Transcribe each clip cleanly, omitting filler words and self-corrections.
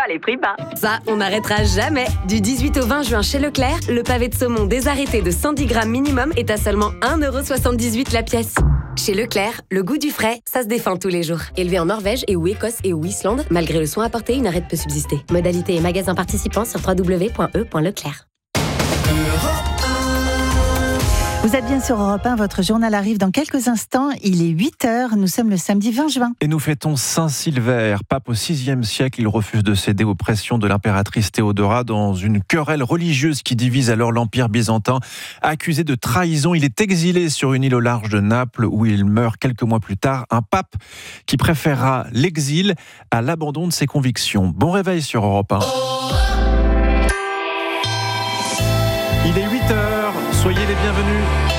pas les prix bas. Ça, on n'arrêtera jamais. Du 18 au 20 juin chez Leclerc, le pavé de saumon désarrêté de 110 grammes minimum est à seulement 1,78€ la pièce. Chez Leclerc, le goût du frais, ça se défend tous les jours. Élevé en Norvège et ou Écosse et ou Islande, malgré le soin apporté, une arrête peut subsister. Modalité et magasins participants sur www.e.leclerc. Vous êtes bien sur Europe 1, votre journal arrive dans quelques instants. Il est 8h, nous sommes le samedi 20 juin. Et nous fêtons Saint-Silvère. Pape au VIe siècle, il refuse de céder aux pressions de l'impératrice Théodora dans une querelle religieuse qui divise alors l'Empire byzantin. Accusé de trahison, il est exilé sur une île au large de Naples où il meurt quelques mois plus tard. Un pape qui préférera l'exil à l'abandon de ses convictions. Bon réveil sur Europe 1. Il est 8h, soyez les bienvenus.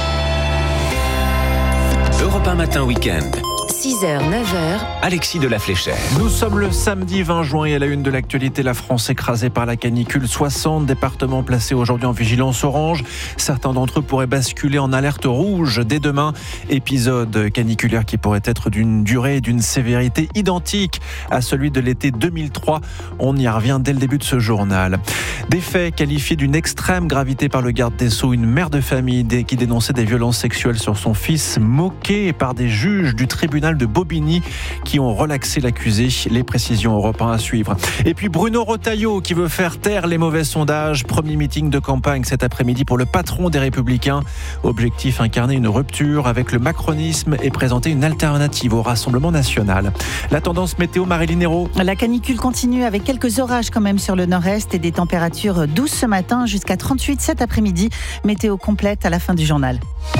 Europe 1 Matin Week-end. 6h, 9h. Alexis de la Fléchère. Nous sommes le samedi 20 juin et à la une de l'actualité, la France écrasée par la canicule. 60 départements placés aujourd'hui en vigilance orange. Certains d'entre eux pourraient basculer en alerte rouge dès demain. Épisode caniculaire qui pourrait être d'une durée et d'une sévérité identique à celui de l'été 2003. On y revient dès le début de ce journal. Des faits qualifiés d'une extrême gravité par le garde des Sceaux. Une mère de famille qui dénonçait des violences sexuelles sur son fils, moquée par des juges du tribunal de Bobigny qui ont relaxé l'accusé. Les précisions Europe 1 à suivre. Et puis Bruno Retailleau qui veut faire taire les mauvais sondages. Premier meeting de campagne cet après-midi pour le patron des Républicains. Objectif, incarner une rupture avec le macronisme et présenter une alternative au Rassemblement national. La tendance météo, Marilyn Hérault. La canicule continue avec quelques orages quand même sur le nord-est et des températures douces ce matin jusqu'à 38 cet après-midi. Météo complète à la fin du journal.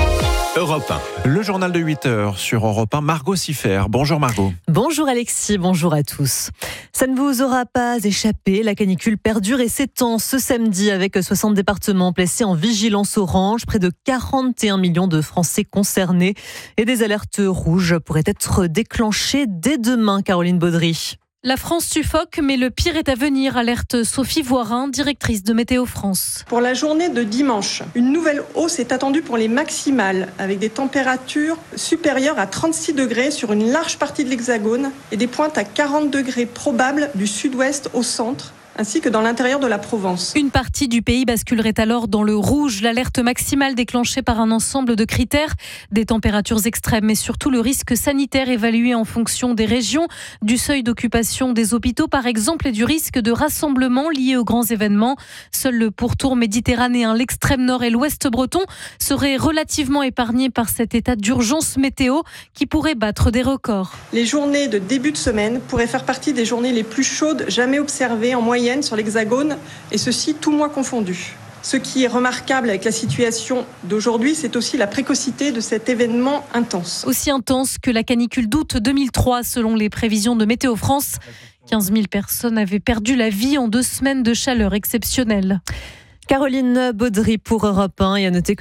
Europe 1. Le journal de 8h sur Europe 1. Margot Siffer. Bonjour Margot. Bonjour Alexis, bonjour à tous. Ça ne vous aura pas échappé, la canicule perdure et s'étend ce samedi avec 60 départements placés en vigilance orange, près de 41 millions de Français concernés et des alertes rouges pourraient être déclenchées dès demain, Caroline Baudry. La France suffoque, mais le pire est à venir, alerte Sophie Voirin, directrice de Météo France. Pour la journée de dimanche, une nouvelle hausse est attendue pour les maximales, avec des températures supérieures à 36 degrés sur une large partie de l'Hexagone et des pointes à 40 degrés probables du sud-ouest au centre, ainsi que dans l'intérieur de la Provence. Une partie du pays basculerait alors dans le rouge, l'alerte maximale déclenchée par un ensemble de critères, des températures extrêmes, mais surtout le risque sanitaire évalué en fonction des régions, du seuil d'occupation des hôpitaux par exemple et du risque de rassemblement lié aux grands événements. Seul le pourtour méditerranéen, l'extrême nord et l'ouest breton seraient relativement épargnés par cet état d'urgence météo qui pourrait battre des records. Les journées de début de semaine pourraient faire partie des journées les plus chaudes jamais observées en moyenne sur l'Hexagone, et ceci tout mois confondu. Ce qui est remarquable avec la situation d'aujourd'hui, c'est aussi la précocité de cet événement intense. Aussi intense que la canicule d'août 2003, selon les prévisions de Météo France. 15 000 personnes avaient perdu la vie en 2 semaines de chaleur exceptionnelle. Caroline Baudry pour Europe 1 et à noter que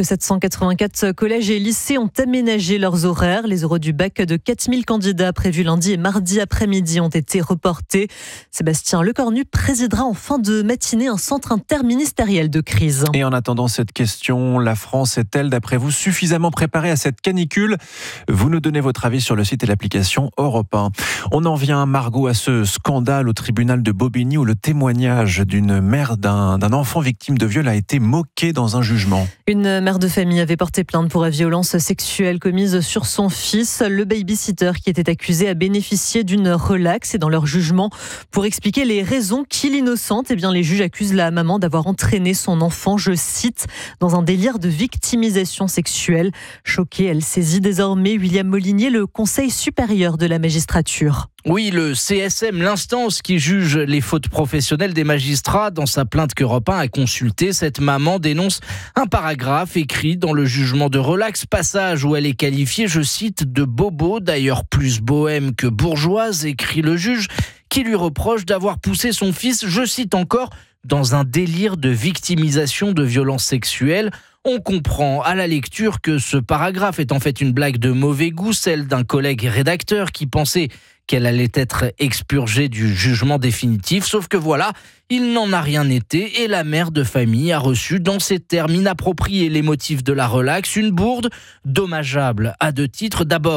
784 collèges et lycées ont aménagé leurs horaires. Les oraux du bac de 4000 candidats prévus lundi et mardi après-midi ont été reportés. Sébastien Lecornu présidera en fin de matinée un centre interministériel de crise. Et en attendant cette question, la France est-elle, d'après vous, suffisamment préparée à cette canicule ? Vous nous donnez votre avis sur le site et l'application Europe 1. On en vient, Margot, à ce scandale au tribunal de Bobigny où le témoignage d'une mère d'un enfant victime de viol a été moqué dans un jugement. Une mère de famille avait porté plainte pour violence sexuelle commise sur son fils. Le babysitter qui était accusé a bénéficié d'une relaxe et dans leur jugement, pour expliquer les raisons qui l'innocentent, les juges accusent la maman d'avoir entraîné son enfant, je cite, dans un délire de victimisation sexuelle. Choquée, elle saisit désormais William Molinier, le Conseil supérieur de la magistrature. Oui, le CSM, l'instance qui juge les fautes professionnelles des magistrats, dans sa plainte qu'Europe 1 a consultée, cette maman dénonce un paragraphe écrit dans le jugement de relax, passage où elle est qualifiée, je cite, de bobo, d'ailleurs plus bohème que bourgeoise, écrit le juge, qui lui reproche d'avoir poussé son fils, je cite encore, dans un délire de victimisation de violences sexuelles. On comprend à la lecture que ce paragraphe est en fait une blague de mauvais goût, celle d'un collègue rédacteur qui pensait qu'elle allait être expurgée du jugement définitif. Sauf que voilà, il n'en a rien été et la mère de famille a reçu dans ces termes inappropriés les motifs de la relaxe, une bourde dommageable à 2 titres. D'abord,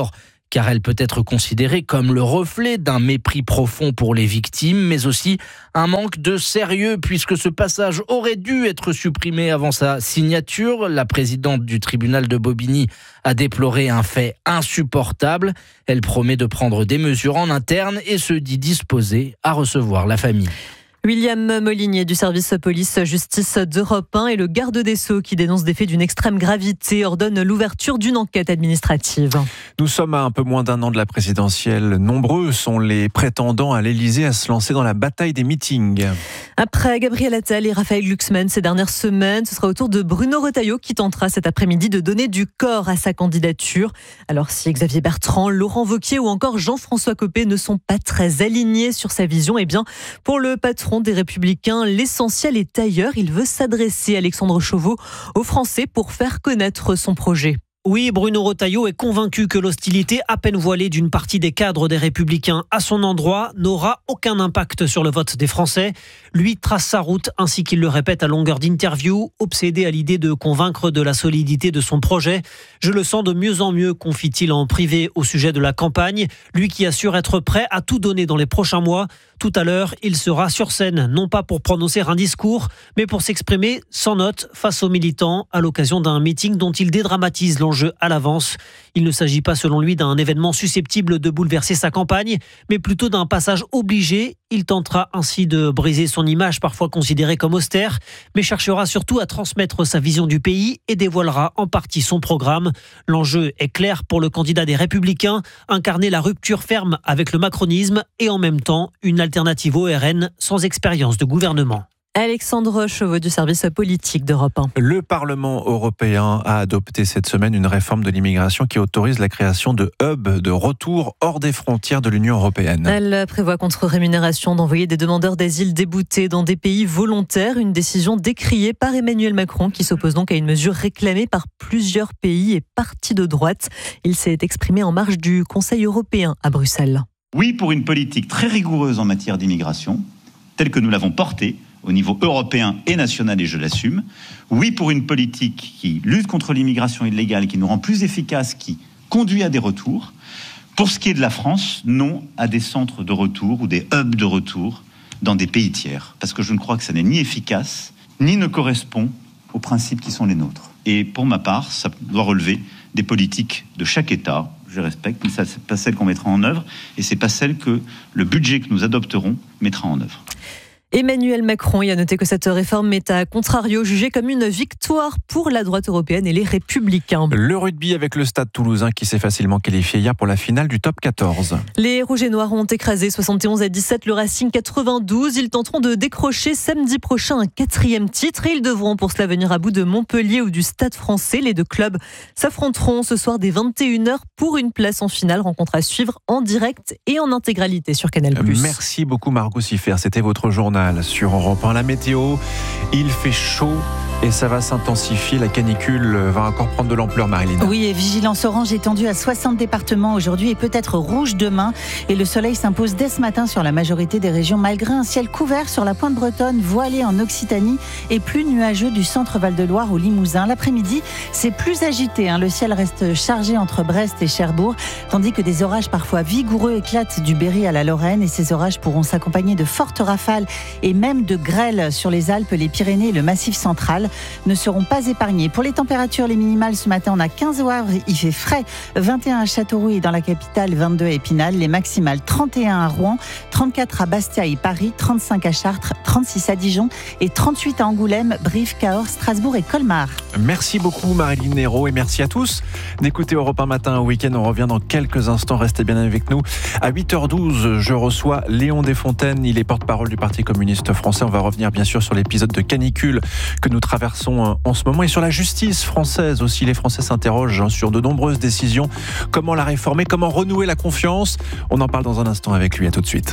car elle peut être considérée comme le reflet d'un mépris profond pour les victimes, mais aussi un manque de sérieux puisque ce passage aurait dû être supprimé avant sa signature. La présidente du tribunal de Bobigny a déploré un fait insupportable. Elle promet de prendre des mesures en interne et se dit disposée à recevoir la famille. William Molinier du service police-justice d'Europe 1 et le garde des Sceaux qui dénonce des faits d'une extrême gravité ordonne l'ouverture d'une enquête administrative. Nous sommes à un peu moins d'un an de la présidentielle. Nombreux sont les prétendants à l'Elysée à se lancer dans la bataille des meetings. Après Gabriel Attal et Raphaël Glucksmann ces dernières semaines, ce sera au tour de Bruno Retailleau qui tentera cet après-midi de donner du corps à sa candidature. Alors si Xavier Bertrand, Laurent Wauquiez ou encore Jean-François Copé ne sont pas très alignés sur sa vision, eh bien pour le patron des Républicains, l'essentiel est ailleurs. Il veut s'adresser, Alexandre Chauveau, aux Français pour faire connaître son projet. Oui, Bruno Retailleau est convaincu que l'hostilité à peine voilée d'une partie des cadres des Républicains à son endroit n'aura aucun impact sur le vote des Français. Lui trace sa route, ainsi qu'il le répète à longueur d'interview, obsédé à l'idée de convaincre de la solidité de son projet. Je le sens de mieux en mieux, confie-t-il en privé au sujet de la campagne. Lui qui assure être prêt à tout donner dans les prochains mois. Tout à l'heure, il sera sur scène, non pas pour prononcer un discours, mais pour s'exprimer sans note face aux militants à l'occasion d'un meeting dont il dédramatise l'enjeu à l'avance. Il ne s'agit pas selon lui d'un événement susceptible de bouleverser sa campagne, mais plutôt d'un passage obligé. Il tentera ainsi de briser son image parfois considérée comme austère, mais cherchera surtout à transmettre sa vision du pays et dévoilera en partie son programme. L'enjeu est clair pour le candidat des Républicains, incarner la rupture ferme avec le macronisme et en même temps une alternative au RN sans expérience de gouvernement. Alexandre Chauveau du service politique d'Europe 1. Le Parlement européen a adopté cette semaine une réforme de l'immigration qui autorise la création de hubs de retour hors des frontières de l'Union européenne. Elle prévoit contre rémunération d'envoyer des demandeurs d'asile déboutés dans des pays volontaires, une décision décriée par Emmanuel Macron qui s'oppose donc à une mesure réclamée par plusieurs pays et partis de droite. Il s'est exprimé en marge du Conseil européen à Bruxelles. Oui, pour une politique très rigoureuse en matière d'immigration, telle que nous l'avons portée au niveau européen et national, et je l'assume. Oui, pour une politique qui lutte contre l'immigration illégale, qui nous rend plus efficaces, qui conduit à des retours. Pour ce qui est de la France, non à des centres de retour ou des hubs de retour dans des pays tiers. Parce que je ne crois que ça n'est ni efficace, ni ne correspond aux principes qui sont les nôtres. Et pour ma part, ça doit relever des politiques de chaque État. Je respecte, mais ça, c'est pas celle qu'on mettra en œuvre, et c'est pas celle que le budget que nous adopterons mettra en œuvre. Emmanuel Macron y a noté que cette réforme est à contrario jugée comme une victoire pour la droite européenne et les Républicains. Le rugby avec le Stade Toulousain qui s'est facilement qualifié hier pour la finale du top 14. Les Rouges et Noirs ont écrasé 71-17 le Racing 92. Ils tenteront de décrocher samedi prochain un 4e titre et ils devront pour cela venir à bout de Montpellier ou du Stade Français. Les deux clubs s'affronteront ce soir dès 21h pour une place en finale. Rencontre à suivre en direct et en intégralité sur Canal+. Merci beaucoup Margot Siffer, c'était votre journal sur Europe 1. La météo, il fait chaud et ça va s'intensifier. La canicule va encore prendre de l'ampleur, Marilyn. Oui, et vigilance orange étendue à 60 départements aujourd'hui et peut-être rouge demain. Et le soleil s'impose dès ce matin sur la majorité des régions, malgré un ciel couvert sur la pointe bretonne, voilé en Occitanie et plus nuageux du centre Val-de-Loire au Limousin. L'après-midi, c'est plus agité. Le ciel reste chargé entre Brest et Cherbourg, tandis que des orages parfois vigoureux éclatent du Berry à la Lorraine. Et ces orages pourront s'accompagner de fortes rafales et même de grêles sur les Alpes, les Pyrénées et le Massif central ne seront pas épargnés. Pour les températures, les minimales ce matin, on a 15 au Havre, il fait frais, 21 à Châteauroux et dans la capitale, 22 à Épinal, les maximales 31 à Rouen, 34 à Bastia et Paris, 35 à Chartres, 36 à Dijon et 38 à Angoulême, Brive, Cahors, Strasbourg et Colmar. Merci beaucoup Marilyn Hérault et merci à tous d'écouter Europe 1 Matin au week-end. On revient dans quelques instants, restez bien avec nous. À 8h12, je reçois Léon Desfontaines, il est porte-parole du Parti communiste français. On va revenir bien sûr sur l'épisode de canicule que nous traversons en ce moment et sur la justice française aussi. Les Français s'interrogent sur de nombreuses décisions. Comment la réformer, comment renouer la confiance? On en parle dans un instant avec lui. À tout de suite.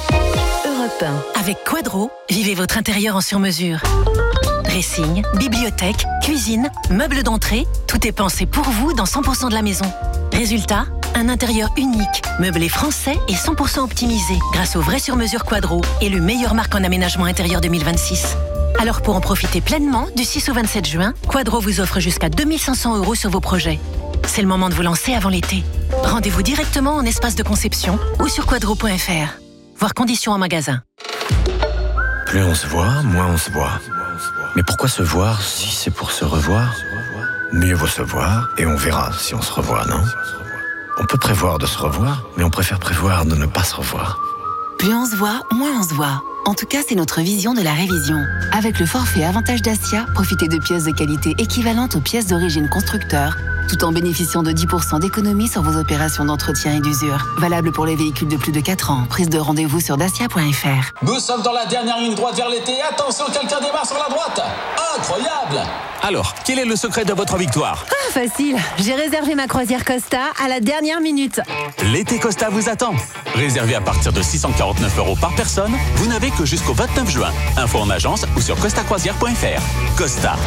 Europe 1. Avec Quadro, vivez votre intérieur en sur-mesure. Dressing, bibliothèque, cuisine, meubles d'entrée, tout est pensé pour vous dans 100% de la maison. Résultat, un intérieur unique, meublé français et 100% optimisé grâce au vrai sur-mesure Quadro, élu meilleure marque en aménagement intérieur 2026. Alors pour en profiter pleinement, du 6 au 27 juin, Quadro vous offre jusqu'à 2 500 € sur vos projets. C'est le moment de vous lancer avant l'été. Rendez-vous directement en espace de conception ou sur quadro.fr. Voir conditions en magasin. Plus on se voit, moins on se voit. Mais pourquoi se voir si c'est pour se revoir ? Mieux vaut se voir et on verra si on se revoit, non ? On peut prévoir de se revoir, mais on préfère prévoir de ne pas se revoir. Plus on se voit, moins on se voit. En tout cas, c'est notre vision de la révision. Avec le forfait Avantage Dacia, profitez de pièces de qualité équivalentes aux pièces d'origine constructeur, tout en bénéficiant de 10% d'économie sur vos opérations d'entretien et d'usure. Valable pour les véhicules de plus de 4 ans. Prise de rendez-vous sur dacia.fr. Nous sommes dans la dernière ligne droite vers l'été. Attention, quelqu'un démarre sur la droite. Incroyable! Alors, quel est le secret de votre victoire ? Ah, facile. J'ai réservé ma croisière Costa à la dernière minute. L'été Costa vous attend. Réservé à partir de 649 € par personne, vous n'avez que jusqu'au 29 juin. Info en agence ou sur costacroisière.fr. Costa.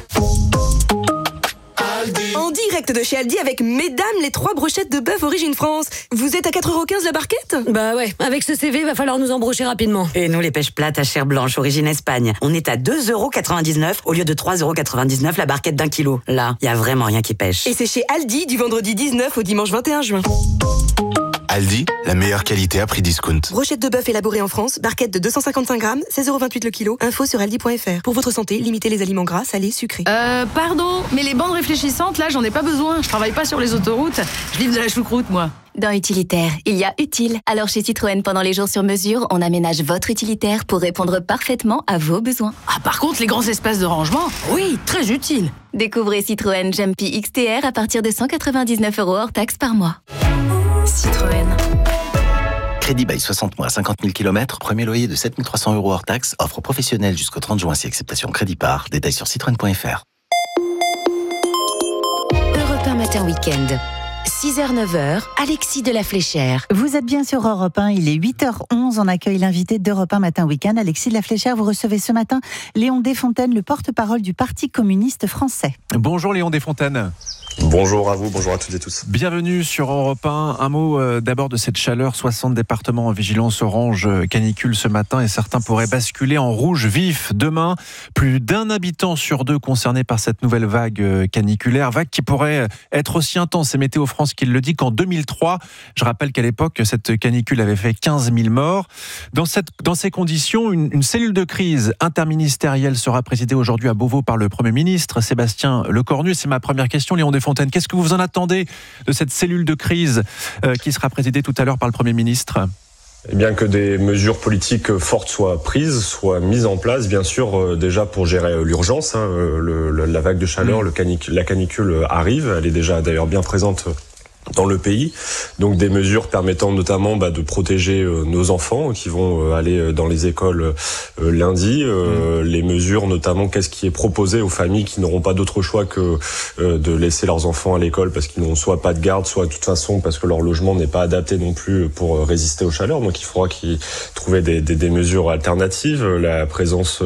En direct de chez Aldi avec mesdames les 3 brochettes de bœuf origine France. Vous êtes à 4,15 € la barquette ? Bah ouais, avec ce CV, va falloir nous embrocher rapidement. Et nous, les pêches plates à chair blanche origine Espagne. On est à 2,99 € au lieu de 3,99 € la barquette d'1 kilo. Là, il y a vraiment rien qui pêche. Et c'est chez Aldi du vendredi 19 au dimanche 21 juin. Aldi, la meilleure qualité à prix discount. Brochette de bœuf élaborée en France, barquette de 255 grammes, 16,28 € le kilo. Info sur aldi.fr. Pour votre santé, limitez les aliments gras, salés, sucrés. Pardon, mais les bandes réfléchissantes, là, j'en ai pas besoin. Je travaille pas sur les autoroutes. Je livre de la choucroute, moi. Dans Utilitaire, il y a utile. Alors chez Citroën, pendant les jours sur mesure, on aménage votre utilitaire pour répondre parfaitement à vos besoins. Ah, par contre, les grands espaces de rangement, oui, très utile. Découvrez Citroën Jumpy XTR à partir de 199 € hors taxe par mois. Citroën. Crédit bail 60 mois, 50 000 km, premier loyer de 7 300 € hors taxe, offre professionnelle jusqu'au 30 juin si acceptation crédit par. Détails sur citroën.fr. Europe 1 Matin Week-end. 6h-9h, Alexis de la Fléchère. Vous êtes bien sur Europe 1, il est 8h11, on accueille l'invité d'Europe 1 Matin Week-end. Alexis de la Fléchère, vous recevez ce matin Léon Desfontaines, le porte-parole du Parti communiste français. Bonjour Léon Desfontaines. Bonjour à vous, bonjour à toutes et tous. Bienvenue sur Europe 1. Un mot d'abord de cette chaleur. 60 départements en vigilance orange canicule ce matin et certains pourraient basculer en rouge vif demain. Plus d'1 habitant sur 2 concerné par cette nouvelle vague caniculaire. Vague qui pourrait être aussi intense, c'est Météo France qui le dit, qu'en 2003. Je rappelle qu'à l'époque, cette canicule avait fait 15 000 morts. Dans ces conditions, une cellule de crise interministérielle sera présidée aujourd'hui à Beauvau par le Premier ministre, Sébastien Lecornu. C'est ma première question, Léon Desfontaines. Qu'est-ce que vous en attendez de cette cellule de crise qui sera présidée tout à l'heure par le Premier ministre ? Eh bien que des mesures politiques fortes soient prises, soient mises en place, bien sûr, déjà pour gérer l'urgence. La vague de chaleur, la canicule arrive, elle est déjà d'ailleurs bien présente dans le pays, donc des mesures permettant notamment de protéger nos enfants qui vont aller dans les écoles lundi, les mesures notamment qu'est-ce qui est proposé aux familles qui n'auront pas d'autre choix que de laisser leurs enfants à l'école parce qu'ils n'ont soit pas de garde, soit de toute façon parce que leur logement n'est pas adapté non plus pour résister aux chaleurs, donc il faudra qu'ils trouvent des mesures alternatives, la présence,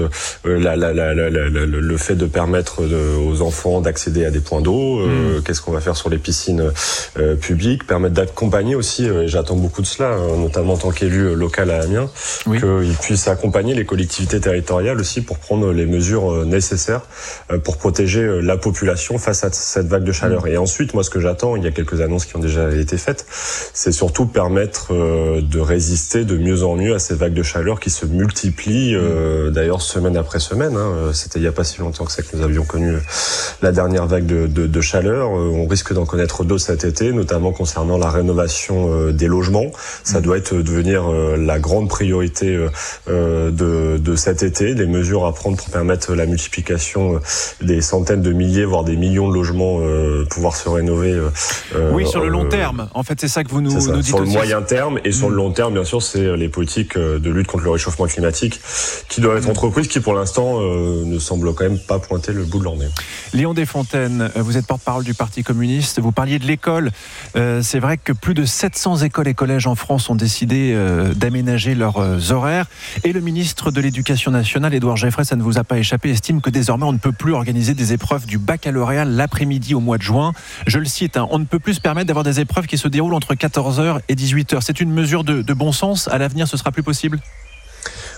le fait de permettre aux enfants d'accéder à des points d'eau, qu'est-ce qu'on va faire sur les piscines public, permettre d'accompagner aussi, et j'attends beaucoup de cela, notamment en tant qu'élu local à Amiens, qu'ils puissent accompagner les collectivités territoriales aussi pour prendre les mesures nécessaires pour protéger la population face à cette vague de chaleur. Et ensuite, moi ce que j'attends, il y a quelques annonces qui ont déjà été faites, c'est surtout permettre de résister de mieux en mieux à ces vagues de chaleur qui se multiplient d'ailleurs semaine après semaine. C'était il n'y a pas si longtemps que ça que nous avions connu la dernière vague de chaleur. On risque d'en connaître d'autres cet été, notamment concernant la rénovation des logements. Ça doit devenir la grande priorité de cet été, des mesures à prendre pour permettre la multiplication des centaines de milliers, voire des millions de logements pouvoir se rénover. Oui, sur le long terme. En fait, c'est ça que vous nous dites aussi. Sur le moyen terme et sur le long terme, bien sûr, c'est les politiques de lutte contre le réchauffement climatique qui doivent être entreprises, qui pour l'instant ne semblent quand même pas pointer le bout de leur nez. Léon Desfontaines, vous êtes porte-parole du Parti communiste. Vous parliez de l'école. C'est vrai que plus de 700 écoles et collèges en France ont décidé d'aménager leurs horaires. Et le ministre de l'Éducation nationale, Édouard Geoffroy, ça ne vous a pas échappé, estime que désormais on ne peut plus organiser des épreuves du baccalauréat l'après-midi au mois de juin. Je le cite, on ne peut plus se permettre d'avoir des épreuves qui se déroulent entre 14h et 18h. C'est une mesure de bon sens. À l'avenir, ce sera plus possible ?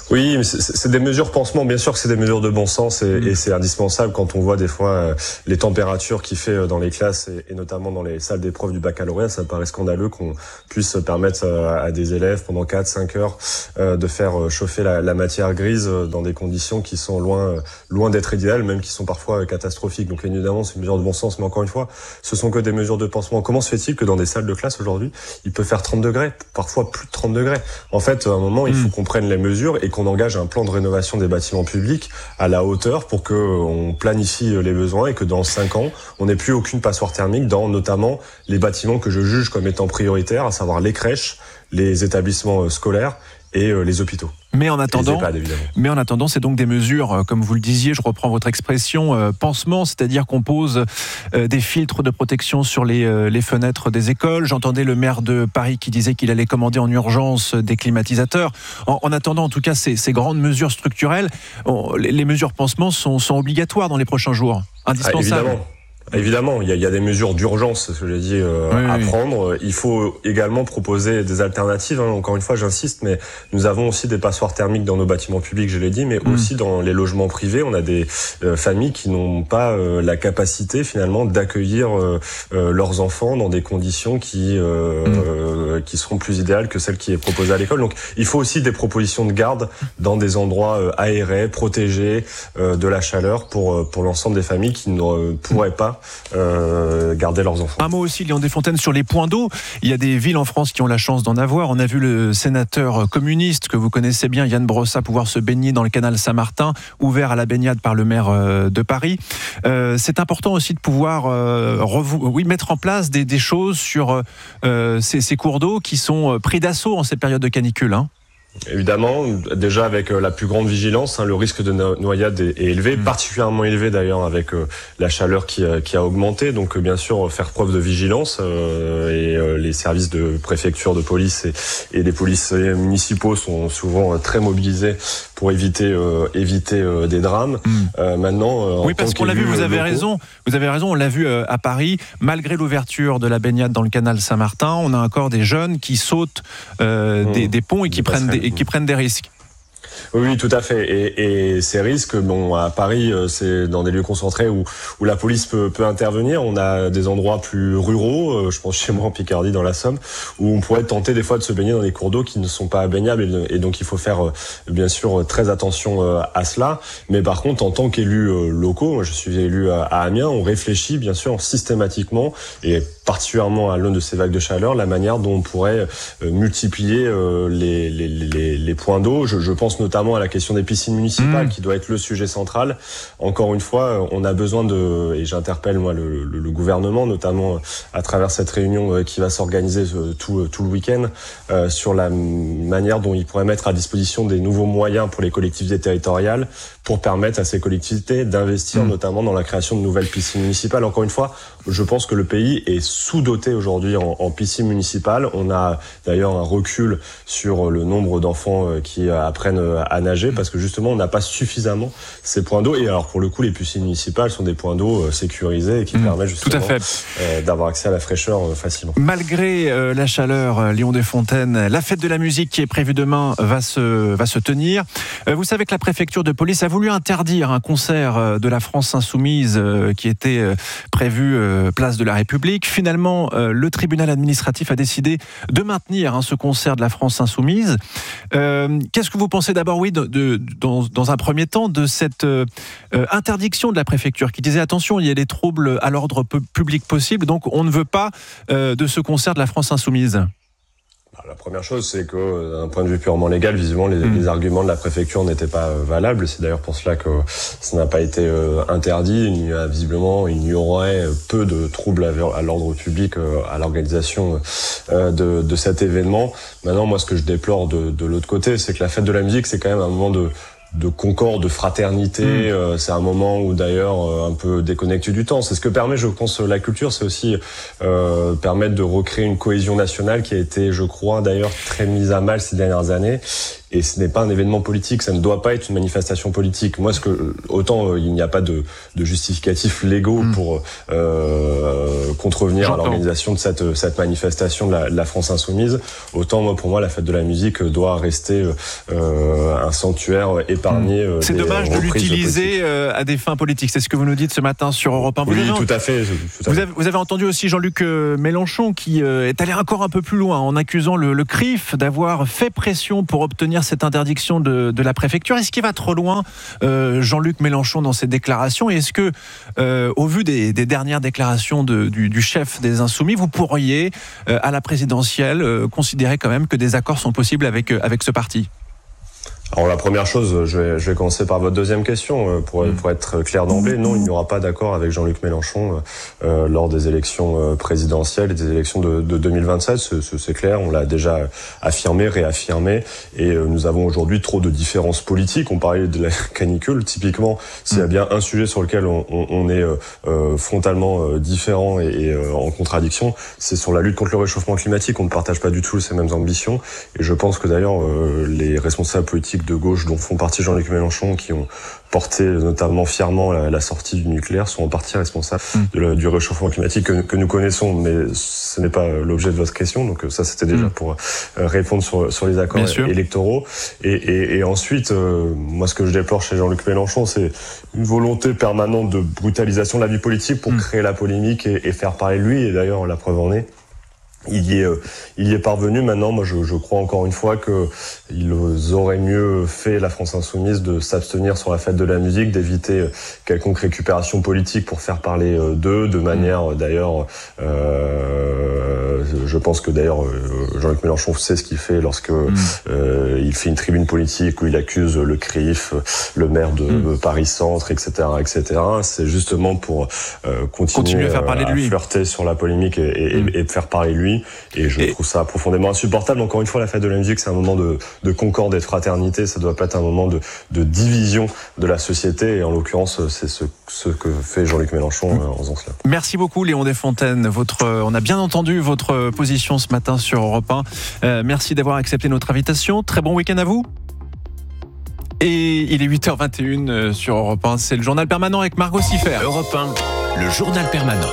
Oui, mais c'est des mesures pansement, bien sûr que c'est des mesures de bon sens et c'est indispensable quand on voit des fois les températures qu'il fait dans les classes et notamment dans les salles d'épreuves du baccalauréat. Ça me paraît scandaleux qu'on puisse permettre à des élèves pendant 4-5 heures de faire chauffer la matière grise dans des conditions qui sont loin d'être idéales, même qui sont parfois catastrophiques. Donc évidemment, c'est une mesure de bon sens, mais encore une fois, ce sont que des mesures de pansement. Comment se fait-il que dans des salles de classe aujourd'hui, il peut faire 30 degrés, parfois plus de 30 degrés? En fait, à un moment, il faut qu'on prenne les mesures et qu'on engage un plan de rénovation des bâtiments publics à la hauteur pour qu'on planifie les besoins et que dans 5 ans, on n'ait plus aucune passoire thermique dans notamment les bâtiments que je juge comme étant prioritaires, à savoir les crèches, les établissements scolaires et les hôpitaux. Mais en attendant, c'est donc des mesures, comme vous le disiez, je reprends votre expression, pansement, c'est-à-dire qu'on pose des filtres de protection sur les fenêtres des écoles. J'entendais le maire de Paris qui disait qu'il allait commander en urgence des climatisateurs. En attendant, en tout cas, ces grandes mesures structurelles, les mesures pansement sont obligatoires dans les prochains jours, indispensables. Évidemment, il y a des mesures d'urgence, ce que j'ai dit, à prendre. Il faut également proposer des alternatives. Encore une fois, j'insiste, mais nous avons aussi des passoires thermiques dans nos bâtiments publics, je l'ai dit, mais aussi dans les logements privés. On a des familles qui n'ont pas la capacité finalement d'accueillir leurs enfants dans des conditions qui seront plus idéales que celles qui est proposées à l'école. Donc, il faut aussi des propositions de garde dans des endroits aérés, protégés de la chaleur pour l'ensemble des familles qui ne pourraient pas garder leurs enfants. Un mot aussi, Léon Desfontaines, sur les points d'eau. Il y a des villes en France qui ont la chance d'en avoir. On a vu le sénateur communiste que vous connaissez bien, Yann Brossat, pouvoir se baigner dans le canal Saint-Martin, ouvert à la baignade par le maire de Paris. C'est important aussi de pouvoir mettre en place des choses sur ces cours d'eau qui sont pris d'assaut en cette période de canicule. Évidemment, déjà avec la plus grande vigilance, le risque de noyade est élevé, particulièrement élevé d'ailleurs avec la chaleur qui a augmenté. Donc bien sûr, faire preuve de vigilance et les services de préfecture, de police et les policiers municipaux sont souvent très mobilisés pour éviter des drames. Maintenant, oui, parce qu'on l'a vu, vous avez raison, on l'a vu à Paris, malgré l'ouverture de la baignade dans le canal Saint-Martin, on a encore des jeunes qui sautent des ponts et qui prennent des risques. Oui, tout à fait. Et ces risques, à Paris, c'est dans des lieux concentrés où la police peut intervenir. On a des endroits plus ruraux, je pense chez moi en Picardie, dans la Somme, où on pourrait tenter des fois de se baigner dans des cours d'eau qui ne sont pas baignables. Et donc, il faut faire, bien sûr, très attention à cela. Mais par contre, en tant qu'élus locaux, moi, je suis élu à Amiens, on réfléchit, bien sûr, systématiquement, et particulièrement à l'aune de ces vagues de chaleur, la manière dont on pourrait multiplier les points d'eau. Je pense notamment à la question des piscines municipales qui doit être le sujet central. Encore une fois, on a besoin et j'interpelle moi le gouvernement, notamment à travers cette réunion qui va s'organiser tout le week-end, sur la manière dont il pourrait mettre à disposition des nouveaux moyens pour les collectivités territoriales pour permettre à ces collectivités d'investir notamment dans la création de nouvelles piscines municipales. Encore une fois, je pense que le pays est sous-doté aujourd'hui en piscines municipales. On a d'ailleurs un recul sur le nombre d'enfants qui apprennent à nager parce que justement on n'a pas suffisamment ces points d'eau. Et alors pour le coup, les piscines municipales sont des points d'eau sécurisés et qui permettent justement d'avoir accès à la fraîcheur facilement. Malgré la chaleur, Léon Desfontaines, la fête de la musique qui est prévue demain va se tenir. Vous savez que la préfecture de police a voulu interdire un concert de la France Insoumise qui était prévu place de la République. Finalement, le tribunal administratif a décidé de maintenir ce concert de la France Insoumise. Qu'est-ce que vous pensez d'abord, dans un premier temps, de cette interdiction de la préfecture qui disait attention, il y a des troubles à l'ordre public possible, donc on ne veut pas de ce concert de la France Insoumise? La première chose, c'est que d'un point de vue purement légal, visiblement, les arguments de la préfecture n'étaient pas valables. C'est d'ailleurs pour cela que ça n'a pas été interdit. Il y aurait peu de troubles à l'ordre public à l'organisation de cet événement. Maintenant, moi, ce que je déplore de l'autre côté, c'est que la fête de la musique, c'est quand même un moment de concorde, de fraternité. C'est un moment où d'ailleurs un peu déconnecté du temps. C'est ce que permet, je pense, la culture. C'est aussi permettre de recréer une cohésion nationale qui a été, je crois, d'ailleurs très mise à mal ces dernières années. et ce n'est pas un événement politique, ça ne doit pas être une manifestation politique. Moi, autant il n'y a pas de justificatifs légaux pour contrevenir à l'organisation de cette manifestation de la France Insoumise, autant pour moi la fête de la musique doit rester un sanctuaire épargné. C'est dommage de l'utiliser à des fins politiques, c'est ce que vous nous dites ce matin sur Europe 1. Oui, tout à fait. Vous avez entendu aussi Jean-Luc Mélenchon qui est allé encore un peu plus loin en accusant le CRIF d'avoir fait pression pour obtenir cette interdiction de la préfecture. Est-ce qu'il va trop loin, Jean-Luc Mélenchon, dans ses déclarations? Et est-ce que, au vu des dernières déclarations du chef des Insoumis, vous pourriez, à la présidentielle, considérer quand même que des accords sont possibles avec ce parti? Alors la première chose, je vais commencer par votre deuxième question, pour être clair d'emblée. Non, il n'y aura pas d'accord avec Jean-Luc Mélenchon lors des élections présidentielles et des élections de 2027. C'est clair, on l'a déjà affirmé, réaffirmé, et nous avons aujourd'hui trop de différences politiques. On parlait de la canicule, typiquement, s'il y a bien un sujet sur lequel on est frontalement différent et en contradiction, c'est sur la lutte contre le réchauffement climatique. On ne partage pas du tout ces mêmes ambitions, et je pense que d'ailleurs les responsables politiques de gauche dont font partie Jean-Luc Mélenchon, qui ont porté notamment fièrement la sortie du nucléaire, sont en partie responsables du réchauffement climatique que nous connaissons, mais ce n'est pas l'objet de votre question, donc ça c'était déjà pour répondre sur les accords électoraux. Et ensuite, moi ce que je déplore chez Jean-Luc Mélenchon, c'est une volonté permanente de brutalisation de la vie politique pour créer la polémique et faire parler de lui, et d'ailleurs la preuve en est. Il y est parvenu. Maintenant, moi, je crois encore une fois que ils auraient mieux fait, la France Insoumise, de s'abstenir sur la fête de la musique, d'éviter quelconque récupération politique pour faire parler d'eux, de manière d'ailleurs. Je pense que d'ailleurs Jean-Luc Mélenchon sait ce qu'il fait lorsque il fait une tribune politique où il accuse le CRIF, le maire de Paris Centre, etc., etc. C'est justement pour continuer à faire parler de lui, flirter sur la polémique et de faire parler de lui. Et je trouve ça profondément insupportable. Encore une fois, la fête de la musique, c'est un moment de concorde et de fraternité. Ça doit pas être un moment de division de la société. Et en l'occurrence, c'est ce que fait Jean-Luc Mélenchon en faisant cela. Merci beaucoup, Léon Desfontaines. On a bien entendu votre position ce matin sur Europe 1. Merci d'avoir accepté notre invitation. Très bon week-end à vous. Et il est 8h21 sur Europe 1. C'est le journal permanent avec Margot Siffer. Europe 1, le journal permanent.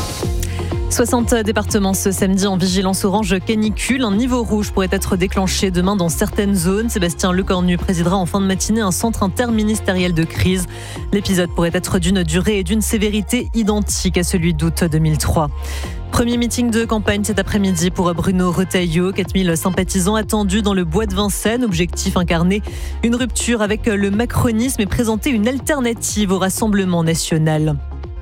60 départements ce samedi en vigilance orange canicule. Un niveau rouge pourrait être déclenché demain dans certaines zones. Sébastien Lecornu présidera en fin de matinée un centre interministériel de crise. L'épisode pourrait être d'une durée et d'une sévérité identiques à celui d'août 2003. Premier meeting de campagne cet après-midi pour Bruno Retailleau. 4000 sympathisants attendus dans le bois de Vincennes. Objectif incarné, une rupture avec le macronisme et présenter une alternative au Rassemblement national.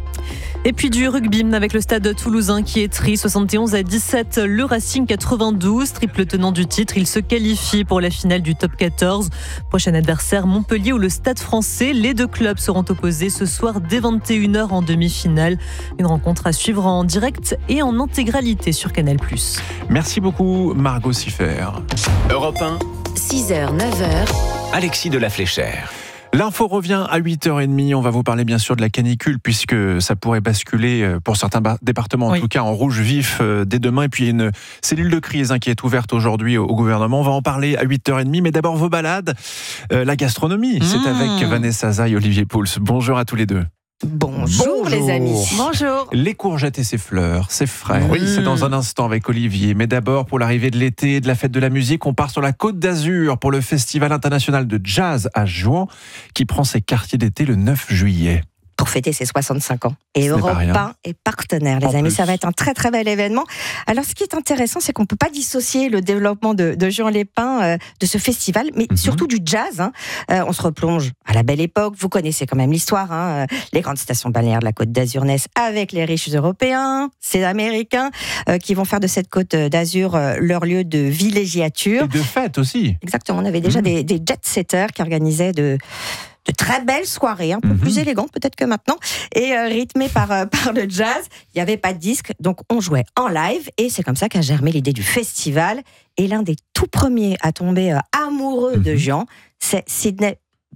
Et puis du rugby avec le stade toulousain qui est tri 71-17. Le Racing 92, triple tenant du titre. Il se qualifie pour la finale du top 14. Prochain adversaire, Montpellier ou le Stade Français. Les deux clubs seront opposés ce soir dès 21h en demi-finale. Une rencontre à suivre en direct et en intégralité sur Canal+. Merci beaucoup Margot Siffer. Europe 1, 6h, 9h. Alexis de la Fléchère. L'info revient à 8h30. On va vous parler bien sûr de la canicule puisque ça pourrait basculer pour certains départements, en tout cas en rouge vif dès demain. Et puis il y a une cellule de crise qui est ouverte aujourd'hui au gouvernement. On va en parler à 8h30. Mais d'abord vos balades. La gastronomie, c'est avec Vanessa Zay et Olivier Pouls. Bonjour à tous les deux. Bonjour les amis. Bonjour. Les courgettes et ses fleurs, c'est frais. Oui, c'est dans un instant avec Olivier. Mais d'abord, pour l'arrivée de l'été et de la fête de la musique, on part sur la Côte d'Azur pour le Festival international de jazz à Jouan qui prend ses quartiers d'été le 9 juillet. Pour fêter ses 65 ans. Et Europe 1 est partenaire, les amis. Ça va être un très très bel événement. Alors, ce qui est intéressant, c'est qu'on ne peut pas dissocier le développement de Juan Lépin de ce festival, mais surtout du jazz. On se replonge à la belle époque. Vous connaissez quand même l'histoire. Les grandes stations balnéaires de la Côte d'Azur naissent avec les riches Européens, ces Américains, qui vont faire de cette Côte d'Azur leur lieu de villégiature. Et de fête aussi. Exactement. On avait déjà des jet-setters qui organisaient de très belles soirées, un peu plus élégantes peut-être que maintenant, et rythmées par le jazz. Il n'y avait pas de disque, donc on jouait en live, et c'est comme ça qu'a germé l'idée du festival. Et l'un des tout premiers à tomber amoureux de Juan, c'est Sidney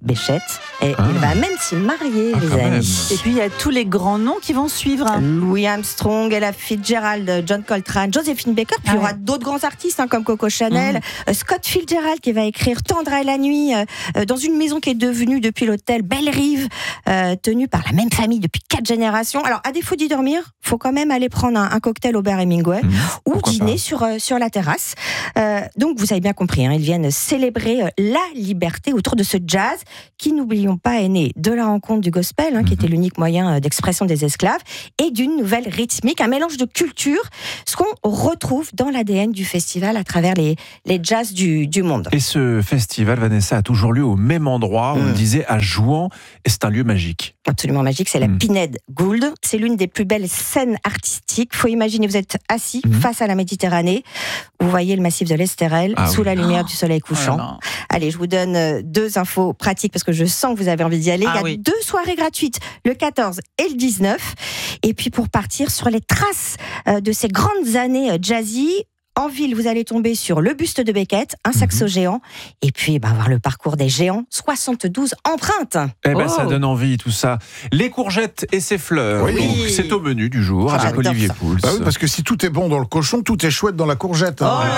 Béchette. Et il va même s'y marier, les amis. Et puis il y a tous les grands noms qui vont suivre. Louis Armstrong, Ella Fitzgerald, John Coltrane, Joséphine Baker. Puis il y aura d'autres grands artistes comme Coco Chanel, Scott Fitzgerald qui va écrire Tendre à la nuit dans une maison qui est devenue depuis l'hôtel Belle Rive, tenue par la même famille depuis 4 générations. Alors à défaut d'y dormir, faut quand même aller prendre un cocktail au bar Hemingway ou dîner sur la terrasse. Donc vous avez bien compris, ils viennent célébrer la liberté autour de ce jazz qui, n'oublions pas, est né de la rencontre du gospel, qui était l'unique moyen d'expression des esclaves, et d'une nouvelle rythmique, un mélange de culture, ce qu'on retrouve dans l'ADN du festival à travers les jazz du monde. Et ce festival, Vanessa, a toujours lieu au même endroit, on le disait, à Jouan, et c'est un lieu magique. Absolument magique, c'est la Pinède Gould. C'est l'une des plus belles scènes artistiques. Faut imaginer, vous êtes assis face à la Méditerranée, vous voyez le massif de l'Estérel sous la lumière du soleil couchant. Allez, je vous donne 2 infos pratiques parce que je sens que vous avez envie d'y aller. Il y a 2 soirées gratuites, le 14 et le 19. Et puis pour partir sur les traces de ces grandes années jazzy, en ville, vous allez tomber sur le buste de Beckett, un saxo géant, et puis voir le parcours des géants, 72 empreintes. Ça donne envie tout ça. Les courgettes et ses fleurs, donc c'est au menu du jour avec Olivier Pouls. Bah oui, parce que si tout est bon dans le cochon, tout est chouette dans la courgette.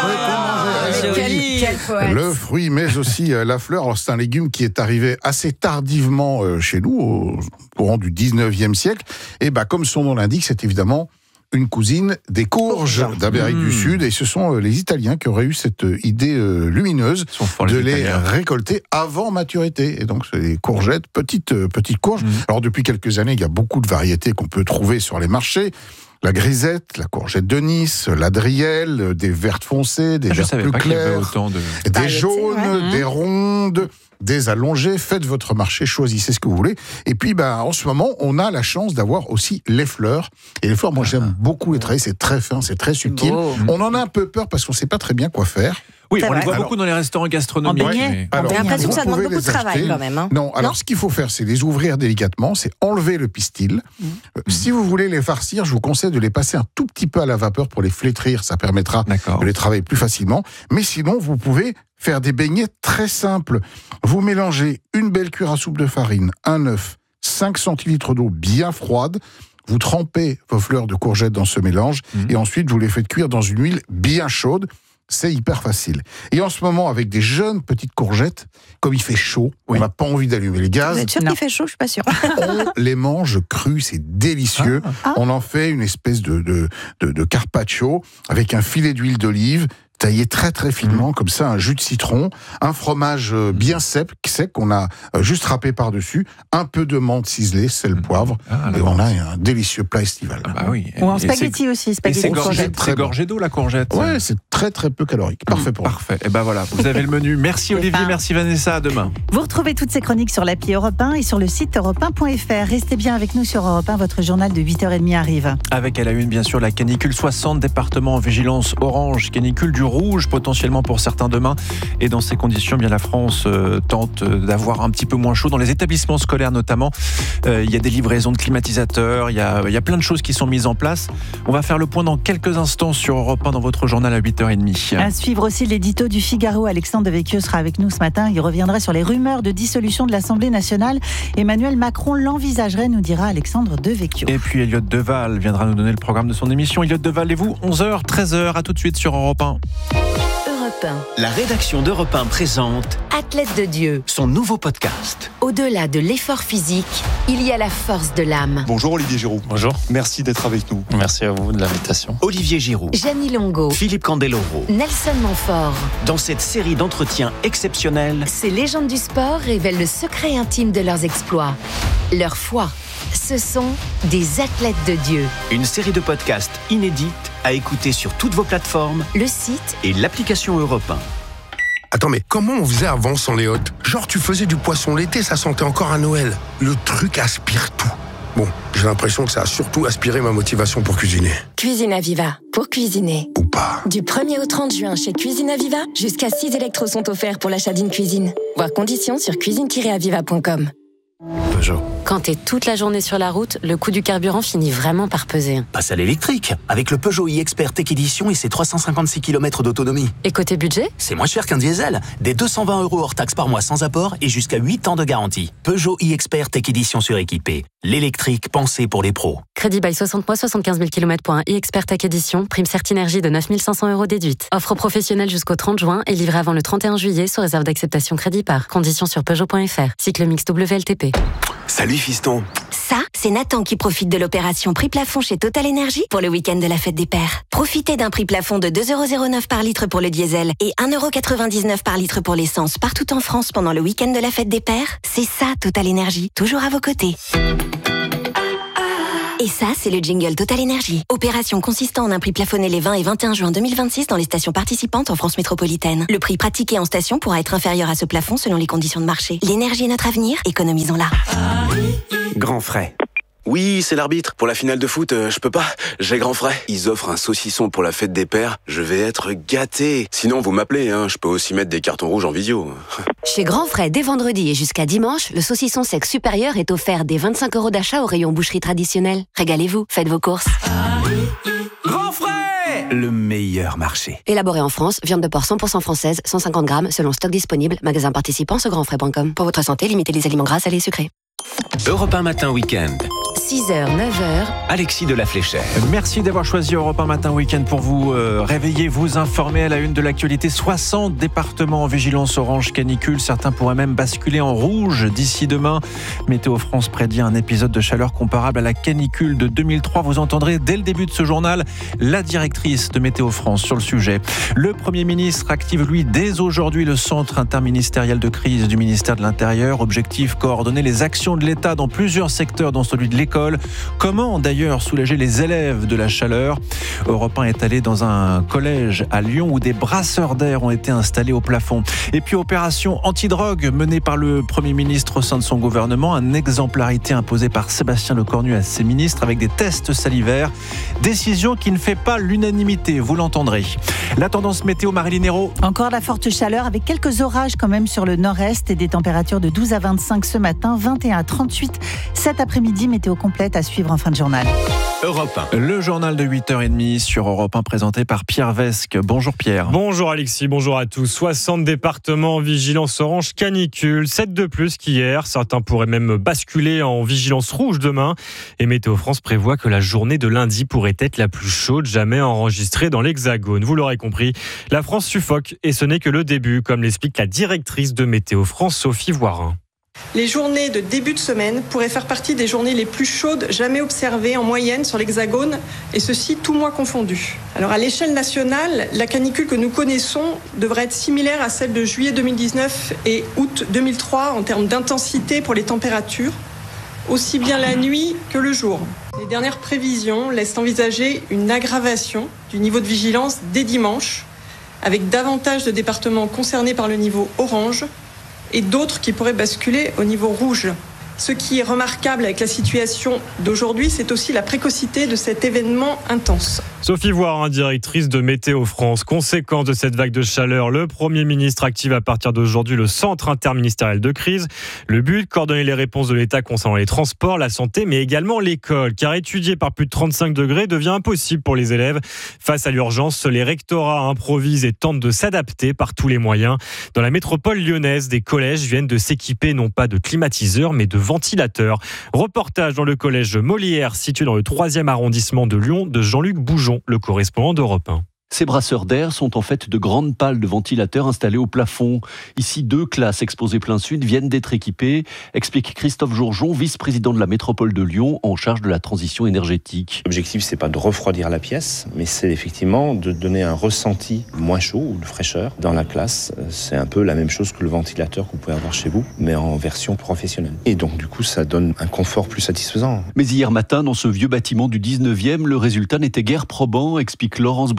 Quel poète. Le fruit, mais aussi la fleur. Alors c'est un légume qui est arrivé assez tardivement chez nous, au courant du 19e siècle. Et comme son nom l'indique, c'est évidemment une cousine des courges d'Amérique du Sud, et ce sont les Italiens qui auraient eu cette idée lumineuse de les récolter avant maturité. Et donc c'est des courgettes, petites courges. Alors depuis quelques années, il y a beaucoup de variétés qu'on peut trouver sur les marchés. La grisette, la courgette de Nice, l'adrielle, des vertes foncées, des vertes plus claires, des jaunes, des rondes, des allongées. Faites votre marché, choisissez ce que vous voulez. Et puis, en ce moment, on a la chance d'avoir aussi les fleurs. Et les fleurs, moi, j'aime beaucoup les travailler. C'est très fin, c'est très subtil. On en a un peu peur parce qu'on ne sait pas très bien quoi faire. Oui, on les voit beaucoup dans les restaurants gastronomiques. J'ai l'impression que ça demande beaucoup de travail quand même. Non, alors ce qu'il faut faire, c'est les ouvrir délicatement, c'est enlever le pistil. Si vous voulez les farcir, je vous conseille de les passer un tout petit peu à la vapeur pour les flétrir, ça permettra de les travailler plus facilement. Mais sinon, vous pouvez faire des beignets très simples. Vous mélangez une belle cuillère à soupe de farine, un œuf, 5 centilitres d'eau bien froide. Vous trempez vos fleurs de courgettes dans ce mélange et ensuite vous les faites cuire dans une huile bien chaude. C'est hyper facile. Et en ce moment, avec des jeunes petites courgettes, comme il fait chaud, on n'a pas envie d'allumer les gaz. Vous êtes sûr qu'il fait chaud? Je suis pas sûre. On les mange crus, c'est délicieux. On en fait une espèce de carpaccio avec un filet d'huile d'olive, taillé très très finement, comme ça, un jus de citron, un fromage bien sec qu'on a juste râpé par-dessus, un peu de menthe ciselée, sel, poivre, et on a un délicieux plat estival. Ou en spaghetti aussi, spaghetti. C'est gorgé d'eau, la courgette. Ouais, c'est très très peu calorique. Parfait pour vous. Parfait. Et voilà, vous avez le menu. Merci Olivier, merci Vanessa, à demain. Vous retrouvez toutes ces chroniques sur l'appli Europe 1 et sur le site europe1.fr. Restez bien avec nous sur Europe 1, votre journal de 8h30 arrive. Avec à la une, bien sûr, la canicule, 60 départements en vigilance orange, canicule du rouge potentiellement pour certains demain, et dans ces conditions, la France tente d'avoir un petit peu moins chaud dans les établissements scolaires notamment. Il y a des livraisons de climatisateurs, il y a plein de choses qui sont mises en place. On va faire le point dans quelques instants sur Europe 1 dans votre journal à 8h30. À suivre aussi l'édito du Figaro. Alexandre Devecchio sera avec nous ce matin. Il reviendra sur les rumeurs de dissolution de l'Assemblée nationale. Emmanuel Macron l'envisagerait, nous dira Alexandre Devecchio. Et puis Elliot Deval viendra nous donner le programme de son émission. Elliot Deval et vous, 11h, 13h, à tout de suite sur Europe 1. La rédaction d'Europe 1 présente Athlète de Dieu, son nouveau podcast. Au-delà de l'effort physique, il y a la force de l'âme. Bonjour Olivier Giroud. Bonjour. Merci d'être avec nous. Merci à vous de l'invitation. Olivier Giroud, Gianni Longo, Philippe Candeloro, Nelson Montfort. Dans cette série d'entretiens exceptionnels, Ces légendes du sport révèlent le secret intime de leurs exploits, leur foi. Ce sont des athlètes de Dieu. Une série de podcasts inédites à écouter sur toutes vos plateformes, le site et l'application Europe 1. Attends, mais comment on faisait avant sans les hôtes? Genre, tu faisais du poisson l'été, ça sentait encore à Noël. Le truc aspire tout. Bon, j'ai l'impression que ça a surtout aspiré ma motivation pour cuisiner. Cuisine Aviva, pour cuisiner. Ou pas. Du 1er au 30 juin chez Cuisine Aviva, jusqu'à 6 électros sont offerts pour l'achat d'une cuisine. Voir conditions sur cuisine-aviva.com. Peugeot. Quand t'es toute la journée sur la route, le coût du carburant finit vraiment par peser. Passe à l'électrique, avec le Peugeot e-Expert Tech Edition et ses 356 km d'autonomie. Et côté budget ? C'est moins cher qu'un diesel. Des 220 € hors taxe par mois sans apport et jusqu'à 8 ans de garantie. Peugeot e-Expert Tech Edition suréquipé. L'électrique pensé pour les pros. Crédit by 60 mois, 75 000 km pour un e-Expert Tech Edition. Prime Certinergie de 9 500 € déduite. Offre professionnelle jusqu'au 30 juin et livrée avant le 31 juillet sous réserve d'acceptation crédit par. Conditions sur Peugeot.fr. Cycle mix WLTP. Salut fiston. Ça, c'est Nathan qui profite de l'opération prix plafond chez Total Energy pour le week-end de la fête des pères. Profitez d'un prix plafond de 2,09 € par litre pour le diesel et 1,99 € par litre pour l'essence partout en France pendant le week-end de la fête des pères. C'est ça, Total Energy, toujours à vos côtés. Et ça, c'est le jingle Total Energy. Opération consistant en un prix plafonné les 20 et 21 juin 2026 dans les stations participantes en France métropolitaine. Le prix pratiqué en station pourra être inférieur à ce plafond selon les conditions de marché. L'énergie est notre avenir, économisons-la. Grand frais. Oui, c'est l'arbitre. Pour la finale de foot, je peux pas. J'ai grand frais. Ils offrent un saucisson pour la fête des pères. Je vais être gâté. Sinon, vous m'appelez, hein. Je peux aussi mettre des cartons rouges en visio. Chez Grand Frais, dès vendredi et jusqu'à dimanche, le saucisson sec supérieur est offert dès 25 € d'achat au rayon boucherie traditionnelle. Régalez-vous, faites vos courses. Grand frais, le meilleur marché. Élaboré en France, viande de porc 100% française, 150 grammes, selon stock disponible. Magasin participant sur grandfrais.com. Pour votre santé, limitez les aliments gras, salés et sucrés. Europe 1 Matin Week-end. 6h, 9h. Alexis de la Fléchère. Merci d'avoir choisi Europe 1 Matin Week-end pour vous réveiller, vous informer à la une de l'actualité. 60 départements en vigilance orange canicule. Certains pourraient même basculer en rouge d'ici demain. Météo France prédit un épisode de chaleur comparable à la canicule de 2003. Vous entendrez dès le début de ce journal la directrice de Météo France sur le sujet. Le Premier ministre active, lui, dès aujourd'hui le centre interministériel de crise du ministère de l'Intérieur. Objectif, coordonner les actions de l'État dans plusieurs secteurs, dont celui de l'école. Comment d'ailleurs soulager les élèves de la chaleur ? Europe 1 est allé dans un collège à Lyon où des brasseurs d'air ont été installés au plafond. Et puis opération antidrogue menée par le Premier ministre au sein de son gouvernement. Une exemplarité imposée par Sébastien Lecornu à ses ministres avec des tests salivaires. Décision qui ne fait pas l'unanimité, vous l'entendrez. La tendance météo, Maryline Hérault. Encore la forte chaleur avec quelques orages quand même sur le nord-est et des températures de 12 à 25 ce matin, 21 à 38 cet après-midi. Météo complète à suivre en fin de journal. Europe 1. Le journal de 8h30 sur Europe 1 présenté par Pierre Vesque. Bonjour Pierre. Bonjour Alexis, bonjour à tous. 60 départements en vigilance orange canicule, 7 de plus qu'hier. Certains pourraient même basculer en vigilance rouge demain. Et Météo France prévoit que la journée de lundi pourrait être la plus chaude jamais enregistrée dans l'Hexagone. Vous l'aurez compris, la France suffoque et ce n'est que le début, comme l'explique la directrice de Météo France, Sophie Voirin. Les journées de début de semaine pourraient faire partie des journées les plus chaudes jamais observées en moyenne sur l'Hexagone, et ceci tout mois confondu. Alors à l'échelle nationale, la canicule que nous connaissons devrait être similaire à celle de juillet 2019 et août 2003 en termes d'intensité pour les températures, aussi bien la nuit que le jour. Les dernières prévisions laissent envisager une aggravation du niveau de vigilance dès dimanche, avec davantage de départements concernés par le niveau orange, et d'autres qui pourraient basculer au niveau rouge. Ce qui est remarquable avec la situation d'aujourd'hui, c'est aussi la précocité de cet événement intense. Sophie Voirin, directrice de Météo France. Conséquence de cette vague de chaleur, le Premier ministre active à partir d'aujourd'hui le centre interministériel de crise. Le but, coordonner les réponses de l'État concernant les transports, la santé, mais également l'école. Car étudier par plus de 35 degrés devient impossible pour les élèves. Face à l'urgence, les rectorats improvisent et tentent de s'adapter par tous les moyens. Dans la métropole lyonnaise, des collèges viennent de s'équiper non pas de climatiseurs, mais de ventilateurs. Reportage dans le collège Molière, situé dans le 3e arrondissement de Lyon, de Jean-Luc Boujon, le correspondant d'Europe 1. Ces brasseurs d'air sont en fait de grandes pales de ventilateurs installées au plafond. Ici, 2 classes exposées plein sud viennent d'être équipées, explique Christophe Jourjon, vice-président de la métropole de Lyon, en charge de la transition énergétique. L'objectif, c'est pas de refroidir la pièce, mais c'est effectivement de donner un ressenti moins chaud ou de fraîcheur dans la classe. C'est un peu la même chose que le ventilateur que vous pouvez avoir chez vous, mais en version professionnelle. Et donc, du coup, ça donne un confort plus satisfaisant. Mais hier matin, dans ce vieux bâtiment du 19e, le résultat n'était guère probant, explique Laurence Bridier, professeur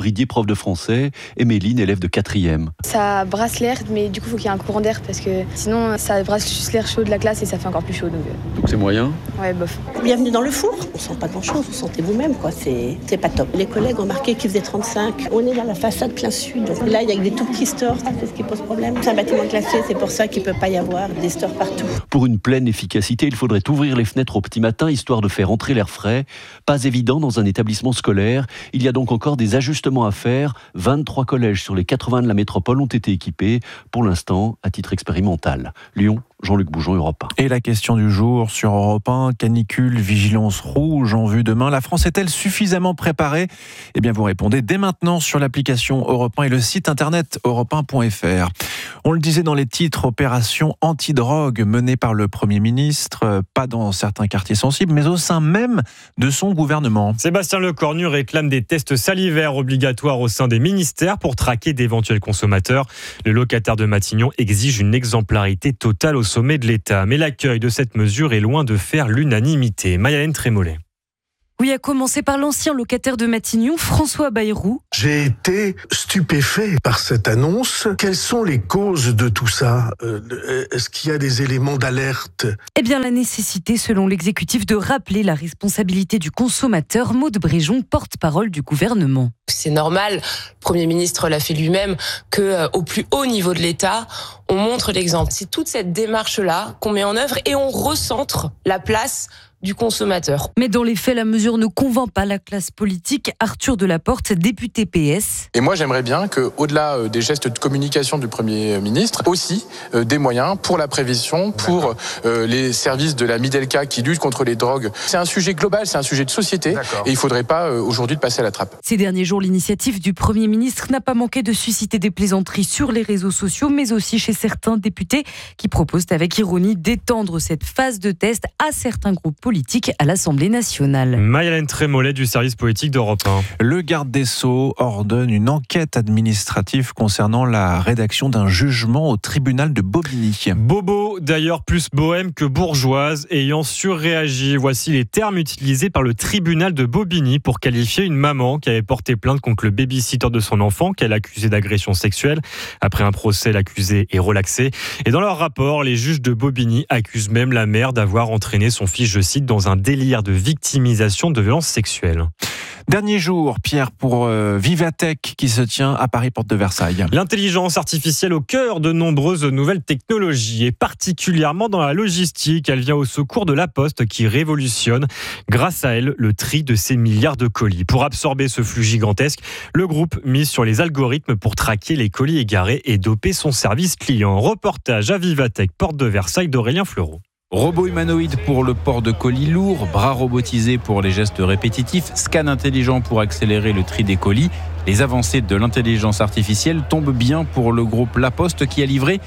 prof de français, et Méline, élève de 4e. Ça brasse l'air, mais du coup, il faut qu'il y ait un courant d'air parce que sinon, ça brasse juste l'air chaud de la classe et ça fait encore plus chaud. Donc c'est moyen ? Ouais, bof. Bienvenue dans le four. On sent pas grand-chose, vous sentez vous-même, quoi. C'est pas top. Les collègues ont marqué qu'il faisait 35. On est dans la façade plein sud. Donc là, il y a que des tout petits stores, c'est ce qui pose problème. C'est un bâtiment classé, c'est pour ça qu'il peut pas y avoir des stores partout. Pour une pleine efficacité, il faudrait ouvrir les fenêtres au petit matin, histoire de faire entrer l'air frais. Pas évident dans un établissement scolaire. Il y a donc encore des ajustements à faire. 23 collèges sur les 80 de la métropole ont été équipés, pour l'instant à titre expérimental. Lyon, Jean-Luc Boujon, Europe 1. Et la question du jour sur Europe 1, canicule, vigilance rouge en vue demain. La France est-elle suffisamment préparée ? Eh bien, vous répondez dès maintenant sur l'application Europe 1 et le site internet europe1.fr. On le disait dans les titres, opération anti-drogue menée par le Premier ministre, pas dans certains quartiers sensibles, mais au sein même de son gouvernement. Sébastien Lecornu réclame des tests salivaires obligatoires au sein des ministères pour traquer d'éventuels consommateurs. Le locataire de Matignon exige une exemplarité totale au sommet de l'État. Mais l'accueil de cette mesure est loin de faire l'unanimité. Mayalène Trémollet. Oui, à commencer par l'ancien locataire de Matignon, François Bayrou. J'ai été stupéfait par cette annonce. Quelles sont les causes de tout ça ? Est-ce qu'il y a des éléments d'alerte ? Eh bien, la nécessité, selon l'exécutif, de rappeler la responsabilité du consommateur. Maude Bréjon, porte-parole du gouvernement. C'est normal, le Premier ministre l'a fait lui-même, qu'au plus haut niveau de l'État, on montre l'exemple. C'est toute cette démarche-là qu'on met en œuvre et on recentre la place du consommateur. Mais dans les faits, la mesure ne convainc pas la classe politique. Arthur Delaporte, député PS. Et moi, j'aimerais bien qu'au-delà des gestes de communication du Premier ministre, aussi des moyens pour la prévention, pour les services de la Midelca qui luttent contre les drogues. C'est un sujet global, c'est un sujet de société et il ne faudrait pas aujourd'hui de passer à la trappe. Ces derniers jours, l'initiative du Premier ministre n'a pas manqué de susciter des plaisanteries sur les réseaux sociaux, mais aussi chez certains députés qui proposent avec ironie d'étendre cette phase de test à certains groupes politiques à l'Assemblée nationale. Mayalène Trémollet du service politique d'Europe 1. Le garde des Sceaux ordonne une enquête administrative concernant la rédaction d'un jugement au tribunal de Bobigny. Bobo, d'ailleurs plus bohème que bourgeoise, ayant surréagi. Voici les termes utilisés par le tribunal de Bobigny pour qualifier une maman qui avait porté plainte contre le baby-sitter de son enfant qu'elle accusait d'agression sexuelle. Après un procès, l'accusé est relaxé. Et dans leur rapport, les juges de Bobigny accusent même la mère d'avoir entraîné son fils, je cite, dans un délire de victimisation de violences sexuelles. Dernier jour, Pierre, pour Vivatech qui se tient à Paris, porte de Versailles. L'intelligence artificielle au cœur de nombreuses nouvelles technologies et particulièrement dans la logistique. Elle vient au secours de La Poste qui révolutionne, grâce à elle, le tri de ces milliards de colis. Pour absorber ce flux gigantesque, le groupe mise sur les algorithmes pour traquer les colis égarés et doper son service client. Reportage à Vivatech, porte de Versailles d'Aurélien Fleureau. Robot humanoïde pour le port de colis lourds, bras robotisés pour les gestes répétitifs, scan intelligent pour accélérer le tri des colis. Les avancées de l'intelligence artificielle tombent bien pour le groupe La Poste qui a livré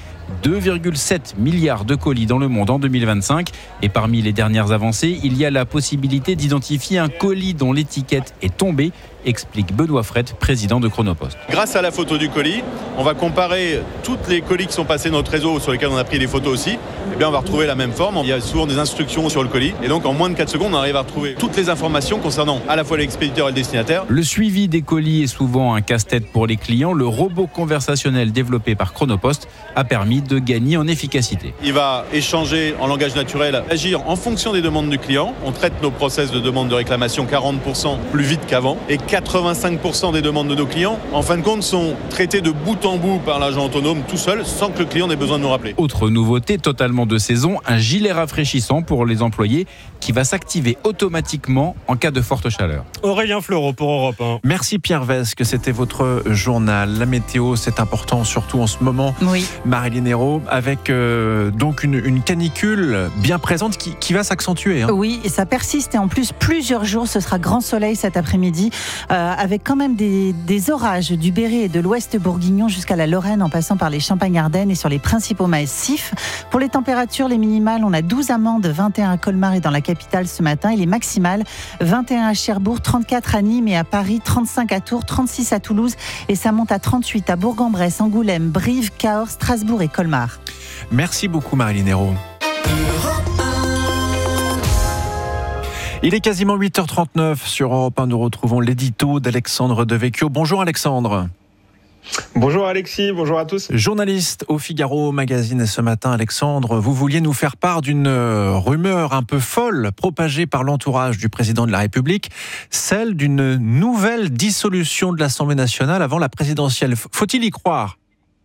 2,7 milliards de colis dans le monde en 2025. Et parmi les dernières avancées, il y a la possibilité d'identifier un colis dont l'étiquette est tombée, explique Benoît Frette, président de Chronopost. Grâce à la photo du colis, on va comparer toutes les colis qui sont passés notre réseau, sur lesquels on a pris des photos aussi. Eh bien, on va retrouver la même forme. Il y a souvent des instructions sur le colis. Et donc, en moins de 4 secondes, on arrive à retrouver toutes les informations concernant à la fois l'expéditeur et le destinataire. Le suivi des colis est souvent un casse-tête pour les clients. Le robot conversationnel développé par Chronopost a permis de gagner en efficacité. Il va échanger en langage naturel, agir en fonction des demandes du client. On traite nos process de demande de réclamation 40% plus vite qu'avant. Et 85% des demandes de nos clients, en fin de compte, sont traitées de bout en bout par l'agent autonome tout seul, sans que le client n'ait besoin de nous rappeler. Autre nouveauté totalement de saison, un gilet rafraîchissant pour les employés qui va s'activer automatiquement en cas de forte chaleur. Aurélien Fleureau pour Europe 1. Merci Pierre Vesque, c'était votre journal. La météo, c'est important, surtout en ce moment. Oui. Marilyn Hérault, avec donc une canicule bien présente qui va s'accentuer. Hein. Oui, et ça persiste. Et en plus, plusieurs jours, ce sera grand soleil cet après-midi, avec quand même des orages du Berry et de l'Ouest bourguignon jusqu'à la Lorraine, en passant par les Champagnes-Ardennes et sur les principaux massifs. Pour les températures, les minimales, on a 12 à Mende, 21 à Colmar et dans la capitale ce matin. Et les maximales, 21 à Cherbourg, 34 à Nîmes et à Paris, 35 à Tours, 36 à Toulouse. Et ça monte à 38 à Bourg-en-Bresse, Angoulême, Brive, Cahors, Strasbourg et Colmar. Merci beaucoup Marilyn Hérault. Il est quasiment 8h39 sur Europe 1. Nous retrouvons l'édito d'Alexandre Devecchio. Bonjour Alexandre. Bonjour Alexis, bonjour à tous. Journaliste au Figaro Magazine. Et ce matin, Alexandre, vous vouliez nous faire part d'une rumeur un peu folle propagée par l'entourage du président de la République, celle d'une nouvelle dissolution de l'Assemblée nationale avant la présidentielle. Faut-il y croire ?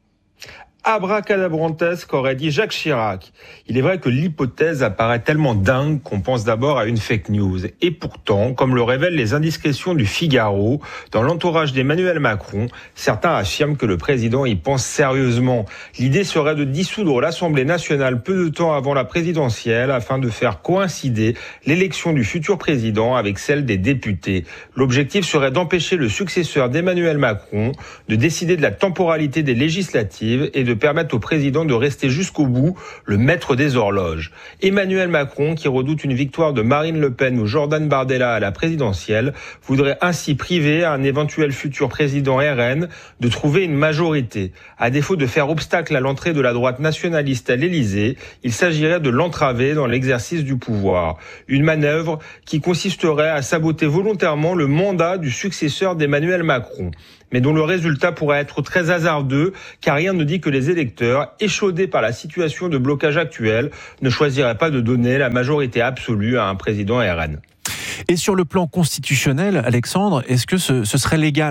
Abracadabrantesque, aurait dit Jacques Chirac. Il est vrai que l'hypothèse apparaît tellement dingue qu'on pense d'abord à une fake news. Et pourtant, comme le révèlent les indiscrétions du Figaro, dans l'entourage d'Emmanuel Macron, certains affirment que le président y pense sérieusement. L'idée serait de dissoudre l'Assemblée nationale peu de temps avant la présidentielle afin de faire coïncider l'élection du futur président avec celle des députés. L'objectif serait d'empêcher le successeur d'Emmanuel Macron de décider de la temporalité des législatives et de permettre au président de rester jusqu'au bout le maître des horloges. Emmanuel Macron, qui redoute une victoire de Marine Le Pen ou Jordan Bardella à la présidentielle, voudrait ainsi priver un éventuel futur président RN de trouver une majorité. À défaut de faire obstacle à l'entrée de la droite nationaliste à l'Élysée, il s'agirait de l'entraver dans l'exercice du pouvoir. Une manœuvre qui consisterait à saboter volontairement le mandat du successeur d'Emmanuel Macron, mais dont le résultat pourrait être très hasardeux, car rien ne dit que les électeurs, échaudés par la situation de blocage actuelle, ne choisiraient pas de donner la majorité absolue à un président RN. Et sur le plan constitutionnel, Alexandre, est-ce que ce serait légal ?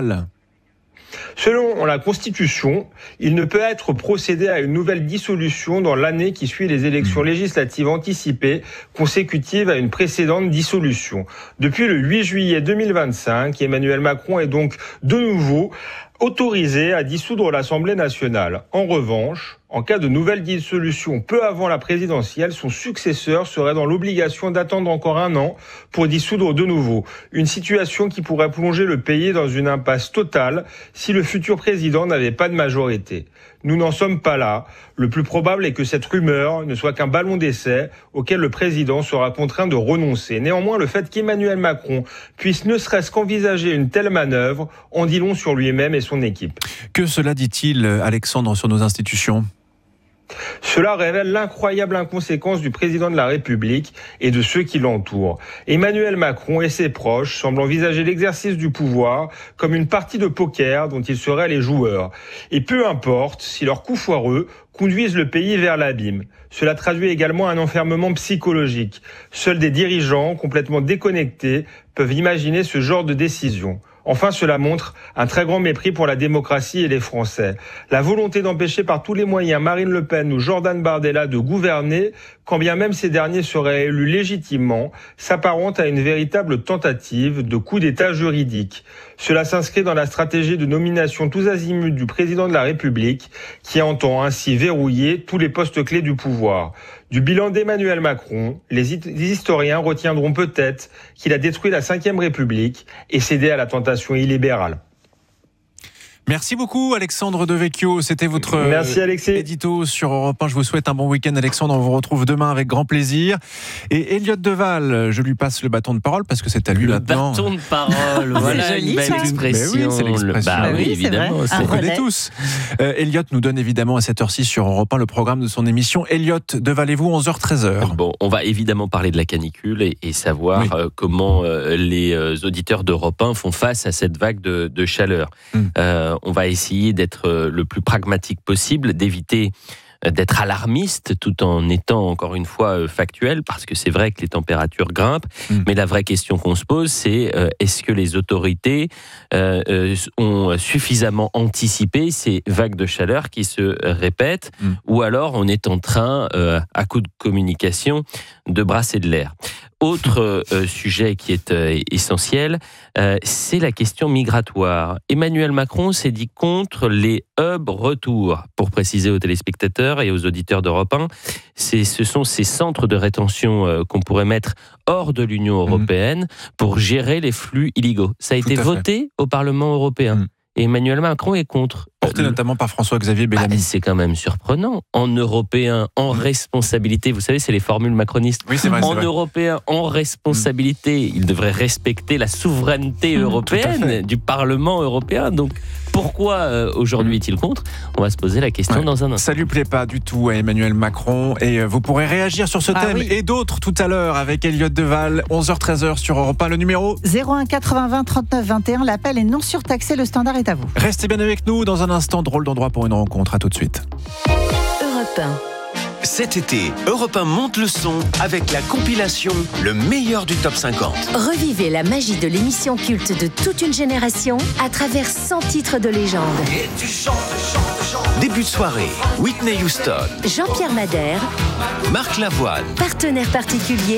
Selon la Constitution, il ne peut être procédé à une nouvelle dissolution dans l'année qui suit les élections législatives anticipées consécutives à une précédente dissolution. Depuis le 8 juillet 2025, Emmanuel Macron est donc de nouveau autorisé à dissoudre l'Assemblée nationale. En revanche, en cas de nouvelle dissolution peu avant la présidentielle, son successeur serait dans l'obligation d'attendre encore 1 an pour dissoudre de nouveau. Une situation qui pourrait plonger le pays dans une impasse totale si le futur président n'avait pas de majorité. Nous n'en sommes pas là. Le plus probable est que cette rumeur ne soit qu'un ballon d'essai auquel le président sera contraint de renoncer. Néanmoins, le fait qu'Emmanuel Macron puisse ne serait-ce qu'envisager une telle manœuvre en dit long sur lui-même et son équipe. Que cela dit-il, Alexandre, sur nos institutions ? Cela révèle l'incroyable inconséquence du président de la République et de ceux qui l'entourent. Emmanuel Macron et ses proches semblent envisager l'exercice du pouvoir comme une partie de poker dont ils seraient les joueurs. Et peu importe si leurs coups foireux conduisent le pays vers l'abîme. Cela traduit également un enfermement psychologique. Seuls des dirigeants complètement déconnectés peuvent imaginer ce genre de décision. Enfin, cela montre un très grand mépris pour la démocratie et les Français. La volonté d'empêcher par tous les moyens Marine Le Pen ou Jordan Bardella de gouverner, quand bien même ces derniers seraient élus légitimement, s'apparente à une véritable tentative de coup d'État juridique. Cela s'inscrit dans la stratégie de nomination tous azimuts du président de la République, qui entend ainsi verrouiller tous les postes clés du pouvoir. Du bilan d'Emmanuel Macron, les historiens retiendront peut-être qu'il a détruit la Ve République et cédé à la tentation illibérale. Merci beaucoup Alexandre Devecchio, c'était votre édito sur Europe 1. Je vous souhaite un bon week-end Alexandre, on vous retrouve demain avec grand plaisir. Et Elliott Deval, je lui passe le bâton de parole parce que c'est à lui maintenant. Le bâton de parole, voilà une belle expression. Oui, c'est l'expression. Bah oui, évidemment. On connaît tous. Elliott nous donne évidemment à cette heure-ci sur Europe 1 le programme de son émission. Elliott Deval et vous, 11h-13h. Bon, on va évidemment parler de la canicule et savoir comment les auditeurs d'Europe 1 font face à cette vague de chaleur. On va essayer d'être le plus pragmatique possible, d'éviter d'être alarmiste tout en étant encore une fois factuel, parce que c'est vrai que les températures grimpent, mais la vraie question qu'on se pose, c'est est-ce que les autorités ont suffisamment anticipé ces vagues de chaleur qui se répètent, ou alors on est en train, à coup de communication, de brasser de l'air. Autre sujet qui est essentiel, c'est la question migratoire. Emmanuel Macron s'est dit contre les hubs retour. Pour préciser aux téléspectateurs et aux auditeurs d'Europe 1, ce sont ces centres de rétention qu'on pourrait mettre hors de l'Union européenne pour gérer les flux illégaux. Ça a été voté au Parlement européen. Et Emmanuel Macron est contre. Porté notamment par François-Xavier Bellamy. C'est quand même surprenant. En européen, en responsabilité, vous savez, c'est les formules macronistes. Oui, c'est vrai, en européen, en responsabilité, il devrait respecter la souveraineté européenne du Parlement européen. Donc, Pourquoi aujourd'hui est-il contre ? On va se poser la question dans un instant. Ça lui plaît pas du tout à Emmanuel Macron et vous pourrez réagir sur ce thème et d'autres tout à l'heure avec Elliot Deval, 11h-13h sur Europe 1, le numéro 01 80 20 39 21. L'appel est non surtaxé, le standard est à vous. Restez bien avec nous dans un instant, drôle d'endroit pour une rencontre, à tout de suite. Europe 1. Cet été, Europe 1 monte le son avec la compilation Le meilleur du top 50. Revivez la magie de l'émission culte de toute une génération à travers 100 titres de légende. Et tu chantes. Début de soirée, Whitney Houston, Jean-Pierre Madère, Marc Lavoine, partenaire particulier.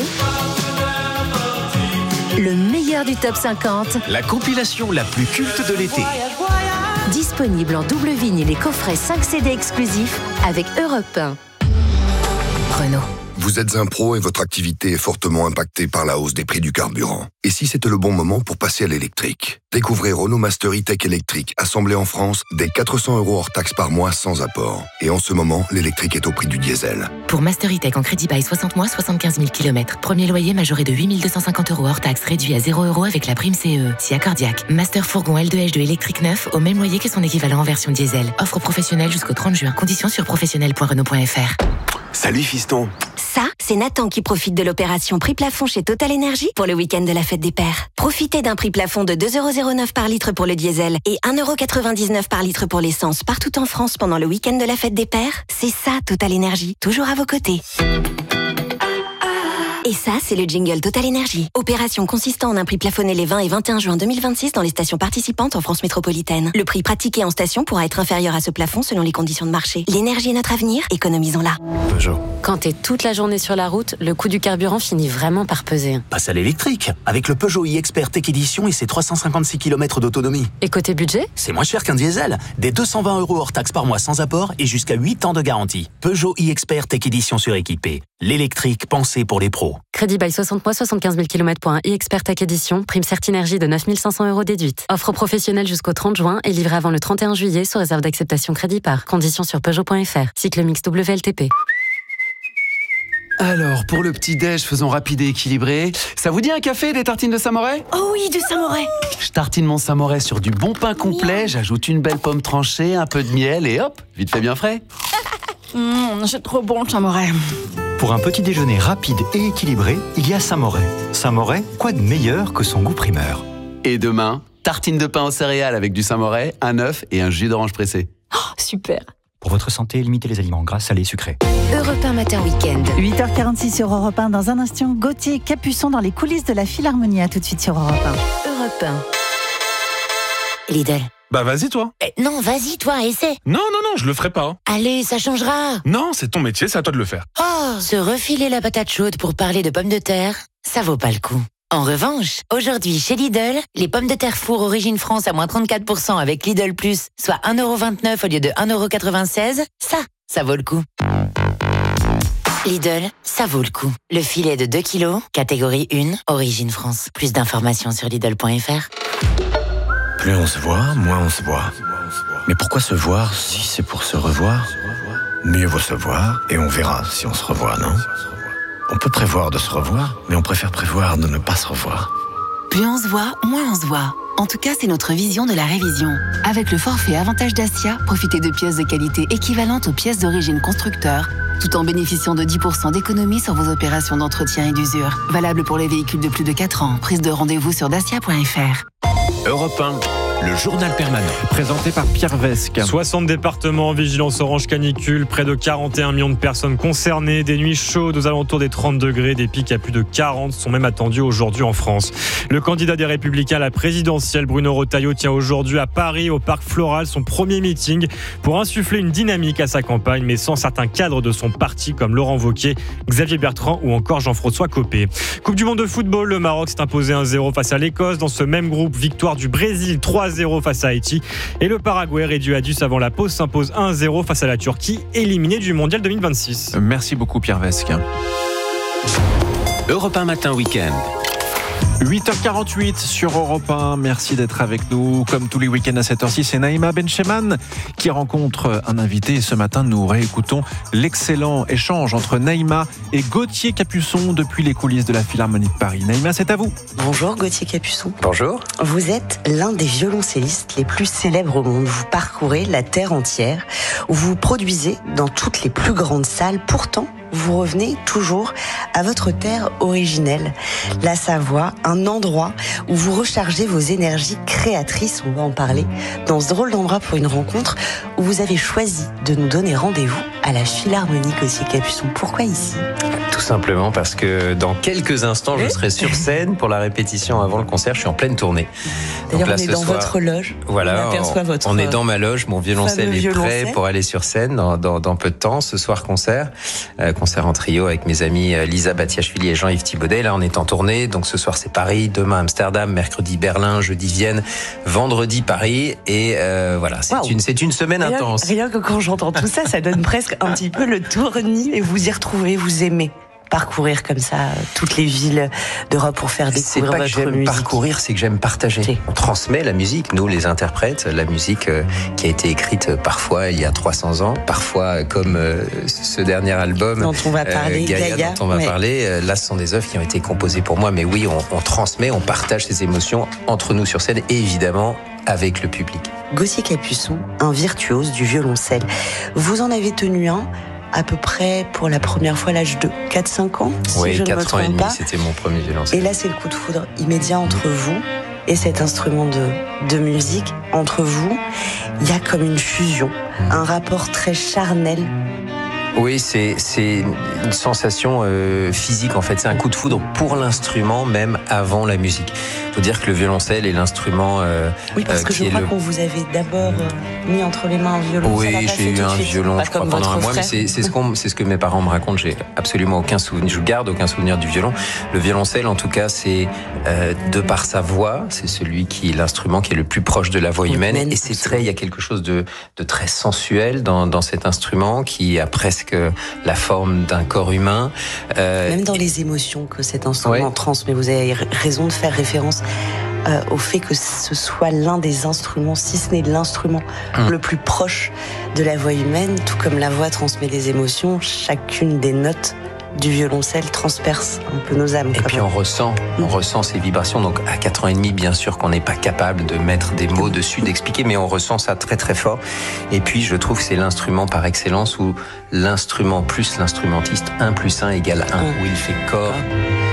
Le meilleur du top 50. La compilation la plus culte de l'été. Disponible en double vinyle et coffret 5 CD exclusifs avec Europe 1. Renault. Vous êtes un pro et votre activité est fortement impactée par la hausse des prix du carburant. Et si c'était le bon moment pour passer à l'électrique ? Découvrez Renault Master E-Tech électrique, assemblé en France, dès 400 € hors taxe par mois sans apport. Et en ce moment, l'électrique est au prix du diesel. Pour Master E-Tech en crédit bail 60 mois, 75 000 km. Premier loyer majoré de 8 250 € hors taxe, réduit à 0 € avec la prime CE. Si accordiaque. Master fourgon L2H2 électrique neuf, au même loyer que son équivalent en version diesel. Offre professionnelle jusqu'au 30 juin. Conditions sur professionnel.renault.fr. Salut fiston. Ça, c'est Nathan qui profite de l'opération prix plafond chez Total Energy pour le week-end de la fête des pères. Profitez d'un prix plafond de 2,09 € par litre pour le diesel et 1,99 € par litre pour l'essence partout en France pendant le week-end de la fête des pères. C'est ça, Total Energy, toujours à vos côtés. Et ça, c'est le jingle Total Energy. Opération consistant en un prix plafonné les 20 et 21 juin 2026 dans les stations participantes en France métropolitaine. Le prix pratiqué en station pourra être inférieur à ce plafond selon les conditions de marché. L'énergie est notre avenir, économisons-la. Peugeot. Quand t'es toute la journée sur la route, le coût du carburant finit vraiment par peser. Passe à l'électrique, avec le Peugeot e-Expert Tech Edition et ses 356 km d'autonomie. Et côté budget ? C'est moins cher qu'un diesel. Des 220 € hors taxe par mois sans apport et jusqu'à 8 ans de garantie. Peugeot e-Expert Tech Edition suréquipé. L'électrique pensé pour les pros. Crédit bail 60 mois, 75 000 km pour un e-Expert Tech Edition. Prime Certinergie de 9 500 € déduite. Offre professionnelle jusqu'au 30 juin et livrée avant le 31 juillet sous réserve d'acceptation crédit par. Conditions sur Peugeot.fr. Cycle mix WLTP. Alors, pour le petit-déj, faisons rapide et équilibré. Ça vous dit un café et des tartines de Saint-Moret ? Oh oui, du Saint-Moret. Je tartine mon Saint-Moret sur du bon pain complet, j'ajoute une belle pomme tranchée, un peu de miel et hop, vite fait bien frais. C'est trop bon le Saint-Moret. Pour un petit déjeuner rapide et équilibré, il y a Saint-Moret. Saint-Moret, quoi de meilleur que son goût primeur ? Et demain, tartine de pain aux céréales avec du Saint-Moret, un œuf et un jus d'orange pressé. Oh, super. Pour votre santé, limitez les aliments gras, salés et sucrés. Europe 1 Matin Week-end. 8h46 sur Europe 1. Dans un instant, Gauthier Capuçon dans les coulisses de la Philharmonie. À tout de suite sur Europe 1. Europe 1. Lidl. Bah vas-y toi. Non, vas-y toi, essaie. Non, je le ferai pas. Allez, ça changera. Non, c'est ton métier, c'est à toi de le faire. Oh, se refiler la patate chaude pour parler de pommes de terre, ça vaut pas le coup. En revanche, aujourd'hui chez Lidl, les pommes de terre four origine France à moins 34% avec Lidl Plus, soit 1,29 € au lieu de 1,96 €, ça vaut le coup. Lidl, ça vaut le coup. Le filet de 2 kg, catégorie 1, origine France. Plus d'informations sur Lidl.fr. Plus on se voit, moins on se voit. Mais pourquoi se voir si c'est pour se revoir ? Mieux vaut se voir et on verra si on se revoit, non ? On peut prévoir de se revoir, mais on préfère prévoir de ne pas se revoir. Plus on se voit, moins on se voit. En tout cas, c'est notre vision de la révision. Avec le forfait Avantage Dacia, profitez de pièces de qualité équivalentes aux pièces d'origine constructeur, tout en bénéficiant de 10% d'économie sur vos opérations d'entretien et d'usure. Valable pour les véhicules de plus de 4 ans. Prise de rendez-vous sur dacia.fr. Europe 1, le journal permanent. Présenté par Pierre Vesque. 60 départements en vigilance orange canicule, près de 41 millions de personnes concernées, des nuits chaudes aux alentours des 30 degrés, des pics à plus de 40 sont même attendus aujourd'hui en France. Le candidat des Républicains à la présidentielle, Bruno Retailleau, tient aujourd'hui à Paris, au Parc Floral, son premier meeting pour insuffler une dynamique à sa campagne, mais sans certains cadres de son parti comme Laurent Wauquiez, Xavier Bertrand ou encore Jean-François Copé. Coupe du monde de football, le Maroc s'est imposé 1-0 face à l'Écosse. Dans ce même groupe, victoire du Brésil 3-0 face à Haïti. Et le Paraguay, réduit à 10 avant la pause, s'impose 1-0 face à la Turquie, éliminée du Mondial 2026. Merci beaucoup Pierre Vesque. Europe 1 Matin Week-end. 8h48 sur Europe 1, merci d'être avec nous. Comme tous les week-ends à cette heure-ci, c'est Naïma Bencheman qui rencontre un invité. Et ce matin, nous réécoutons l'excellent échange entre Naïma et Gauthier Capuçon depuis les coulisses de la Philharmonie de Paris. Naïma, c'est à vous. Bonjour Gauthier Capuçon. Bonjour. Vous êtes l'un des violoncellistes les plus célèbres au monde. Vous parcourez la terre entière, vous produisez dans toutes les plus grandes salles. Pourtant, vous revenez toujours à votre terre originelle, la Savoie, un endroit où vous rechargez vos énergies créatrices, on va en parler, dans ce drôle d'endroit pour une rencontre où vous avez choisi de nous donner rendez-vous à la Philharmonie Gauthier Capuçon. Pourquoi ici ? Tout simplement parce que dans quelques instants, je serai sur scène pour la répétition avant le concert. Je suis en pleine tournée. D'ailleurs, on est dans votre loge. Voilà, on est dans ma loge. Mon violoncelle est prêt pour aller sur scène dans peu de temps. Ce soir, concert en trio avec mes amis Lisa Batiachvili et Jean-Yves Thibaudet. Là, on est en tournée. Donc ce soir, c'est Paris. Demain, Amsterdam. Mercredi, Berlin. Jeudi, Vienne. Vendredi, Paris. Et voilà, c'est une semaine intense. Rien que quand j'entends tout ça, ça donne presque un petit peu le tournis et vous y retrouvez, vous aimez parcourir comme ça toutes les villes d'Europe pour faire découvrir votre musique. C'est pas que j'aime parcourir, c'est que j'aime partager. On transmet la musique, nous les interprètes, la musique qui a été écrite parfois il y a 300 ans, parfois comme ce dernier album dont on va parler, Gaïa, dont on va parler. Là, ce sont des œuvres qui ont été composées pour moi, mais oui, on transmet, on partage ces émotions entre nous sur scène et évidemment avec le public. Gauthier Capuçon, un virtuose du violoncelle. Vous en avez tenu un à peu près pour la première fois à l'âge de 4-5 ans, si je ne me trompe pas. C'était mon premier violoncelle. Et là, c'est le coup de foudre immédiat entre vous et cet instrument de musique. Entre vous, il y a comme une fusion, un rapport très charnel. Oui, c'est une sensation physique en fait. C'est un coup de foudre pour l'instrument même avant la musique. Il faut dire que le violoncelle est l'instrument. Oui, parce que je crois qu'on vous avait d'abord mis entre les mains un violon. Oui, j'ai eu un violon, je crois, pendant un mois. Mais c'est ce que mes parents me racontent. J'ai absolument aucun souvenir. Je garde aucun souvenir du violon. Le violoncelle, en tout cas, c'est de par sa voix, c'est l'instrument qui est le plus proche de la voix humaine. Et il y a quelque chose de très sensuel dans cet instrument qui a presque la forme d'un corps humain. Même dans les émotions que cet instrument transmet. Vous avez raison de faire référence au fait que ce soit l'un des instruments, si ce n'est l'instrument le plus proche de la voix humaine, tout comme la voix transmet des émotions, chacune des notes du violoncelle transperce un peu nos âmes. Et puis on ressent ces vibrations. Donc à 4 ans et demi, bien sûr qu'on n'est pas capable de mettre des mots dessus, d'expliquer, mais on ressent ça très très fort. Et puis je trouve que c'est l'instrument par excellence où l'instrument plus l'instrumentiste, 1 + 1 = 1, où il fait corps